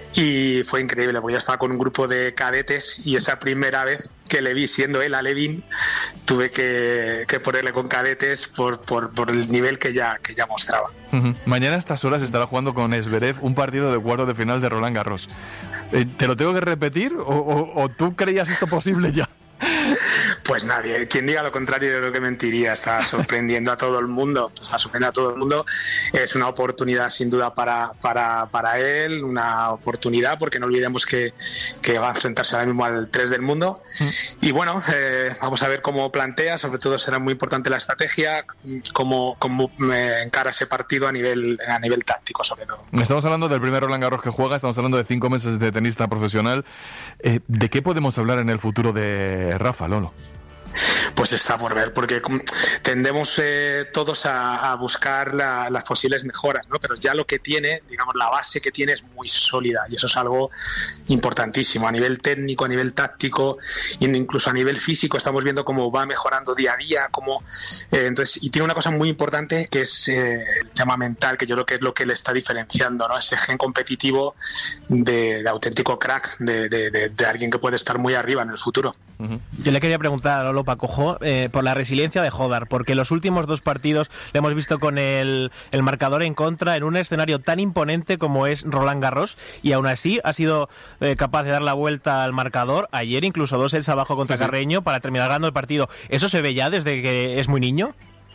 y fue increíble, porque yo estaba con un grupo de cadetes y esa primera vez que le vi siendo él a Levin, tuve que, que ponerle con cadetes por, por, por el nivel que ya, que ya mostraba. Uh-huh. Mañana a estas horas estará jugando con Zverev un partido de cuartos de final de Roland Garros. Eh, ¿Te lo tengo que repetir o, o, o tú creías esto posible ya? Pues nadie, quien diga lo contrario yo creo que mentiría, está sorprendiendo a todo el mundo, está sorprendiendo a todo el mundo, es una oportunidad sin duda para, para, para él, una oportunidad porque no olvidemos que, que va a enfrentarse ahora mismo al tres del mundo mm. y bueno, eh, vamos a ver cómo plantea, sobre todo será muy importante la estrategia, cómo, cómo encara ese partido a nivel, a nivel táctico sobre todo. Estamos hablando del primer Roland Garros que juega, estamos hablando de cinco meses de tenista profesional, eh, ¿de qué podemos hablar en el futuro de Rafa, Lolo? Pues está por ver, porque tendemos eh, todos a, a buscar la, las posibles mejoras, ¿no? Pero ya lo que tiene, digamos, la base que tiene es muy sólida y eso es algo importantísimo a nivel técnico, a nivel táctico, incluso a nivel físico. Estamos viendo cómo va mejorando día a día, cómo, eh, entonces, y tiene una cosa muy importante que es eh, el tema mental, que yo creo que es lo que le está diferenciando, ¿no? Ese gen competitivo de, de auténtico crack, de, de, de, de alguien que puede estar muy arriba en el futuro. Uh-huh. Yo le quería preguntar a Lolo Pacojo eh, por la resiliencia de Jodar, porque los últimos dos partidos le hemos visto con el, el marcador en contra en un escenario tan imponente como es Roland Garros, y aún así ha sido eh, capaz de dar la vuelta al marcador. Ayer incluso dos sets abajo contra sí, Carreño sí. para terminar ganando el partido. ¿Eso se ve ya desde que es muy niño?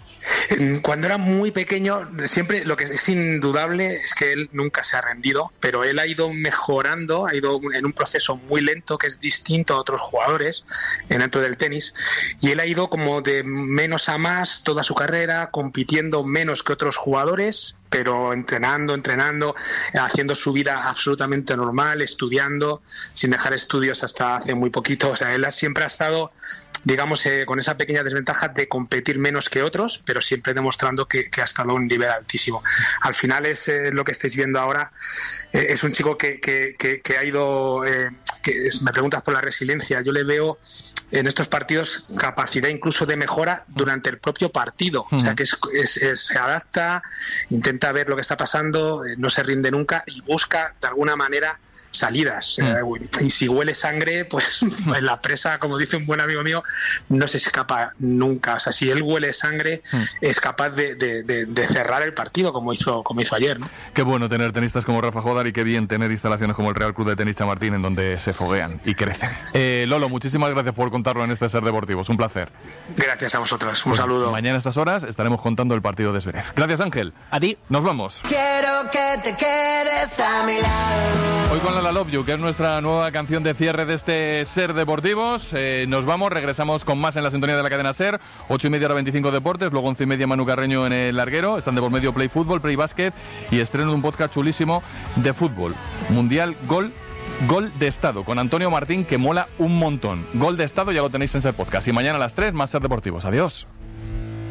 Cuando era muy pequeño, siempre lo que es indudable es que él nunca se ha rendido, pero él ha ido mejorando, ha ido en un proceso muy lento que es distinto a otros jugadores dentro del tenis, y él ha ido como de menos a más toda su carrera, compitiendo menos que otros jugadores, pero entrenando, entrenando, haciendo su vida absolutamente normal, estudiando, sin dejar estudios hasta hace muy poquito. O sea, él siempre ha estado, digamos, eh, con esa pequeña desventaja de competir menos que otros, pero siempre demostrando que, que ha estado a un nivel altísimo. Al final es eh, lo que estáis viendo ahora, eh, es un chico que, que, que, que ha ido, eh, que es, me preguntas por la resiliencia, yo le veo en estos partidos capacidad incluso de mejora durante el propio partido, uh-huh. o sea que es, es, es, se adapta, intenta ver lo que está pasando, eh, no se rinde nunca y busca de alguna manera salidas. Mm. Eh, y si huele sangre, pues en la presa, como dice un buen amigo mío, no se escapa nunca. O sea, si él huele sangre, mm. es capaz de, de, de, de cerrar el partido como hizo como hizo ayer, ¿no? Qué bueno tener tenistas como Rafa Jodar y qué bien tener instalaciones como el Real Club de Tenis Chamartín en donde se foguean y crecen. Eh, Lolo, muchísimas gracias por contarlo en este Ser Deportivo. Es un placer. Gracias a vosotros. Un pues saludo. Mañana a estas horas estaremos contando el partido de Zverev. Gracias, Ángel. A ti. Nos vamos. Quiero que te quedes a mi lado. Hoy con la Love You, que es nuestra nueva canción de cierre de este Ser Deportivos. Eh, nos vamos, regresamos con más en la sintonía de la cadena Ser. Ocho y media, hora veinticinco Deportes, luego once y media Manu Carreño en el larguero. Están de por medio Play Fútbol, Play Básquet y estreno de un podcast chulísimo de fútbol. Mundial Gol Gol de Estado, con Antonio Martín, que mola un montón. Gol de Estado, ya lo tenéis en Ser Podcast. Y mañana a las tres, más Ser Deportivos. Adiós.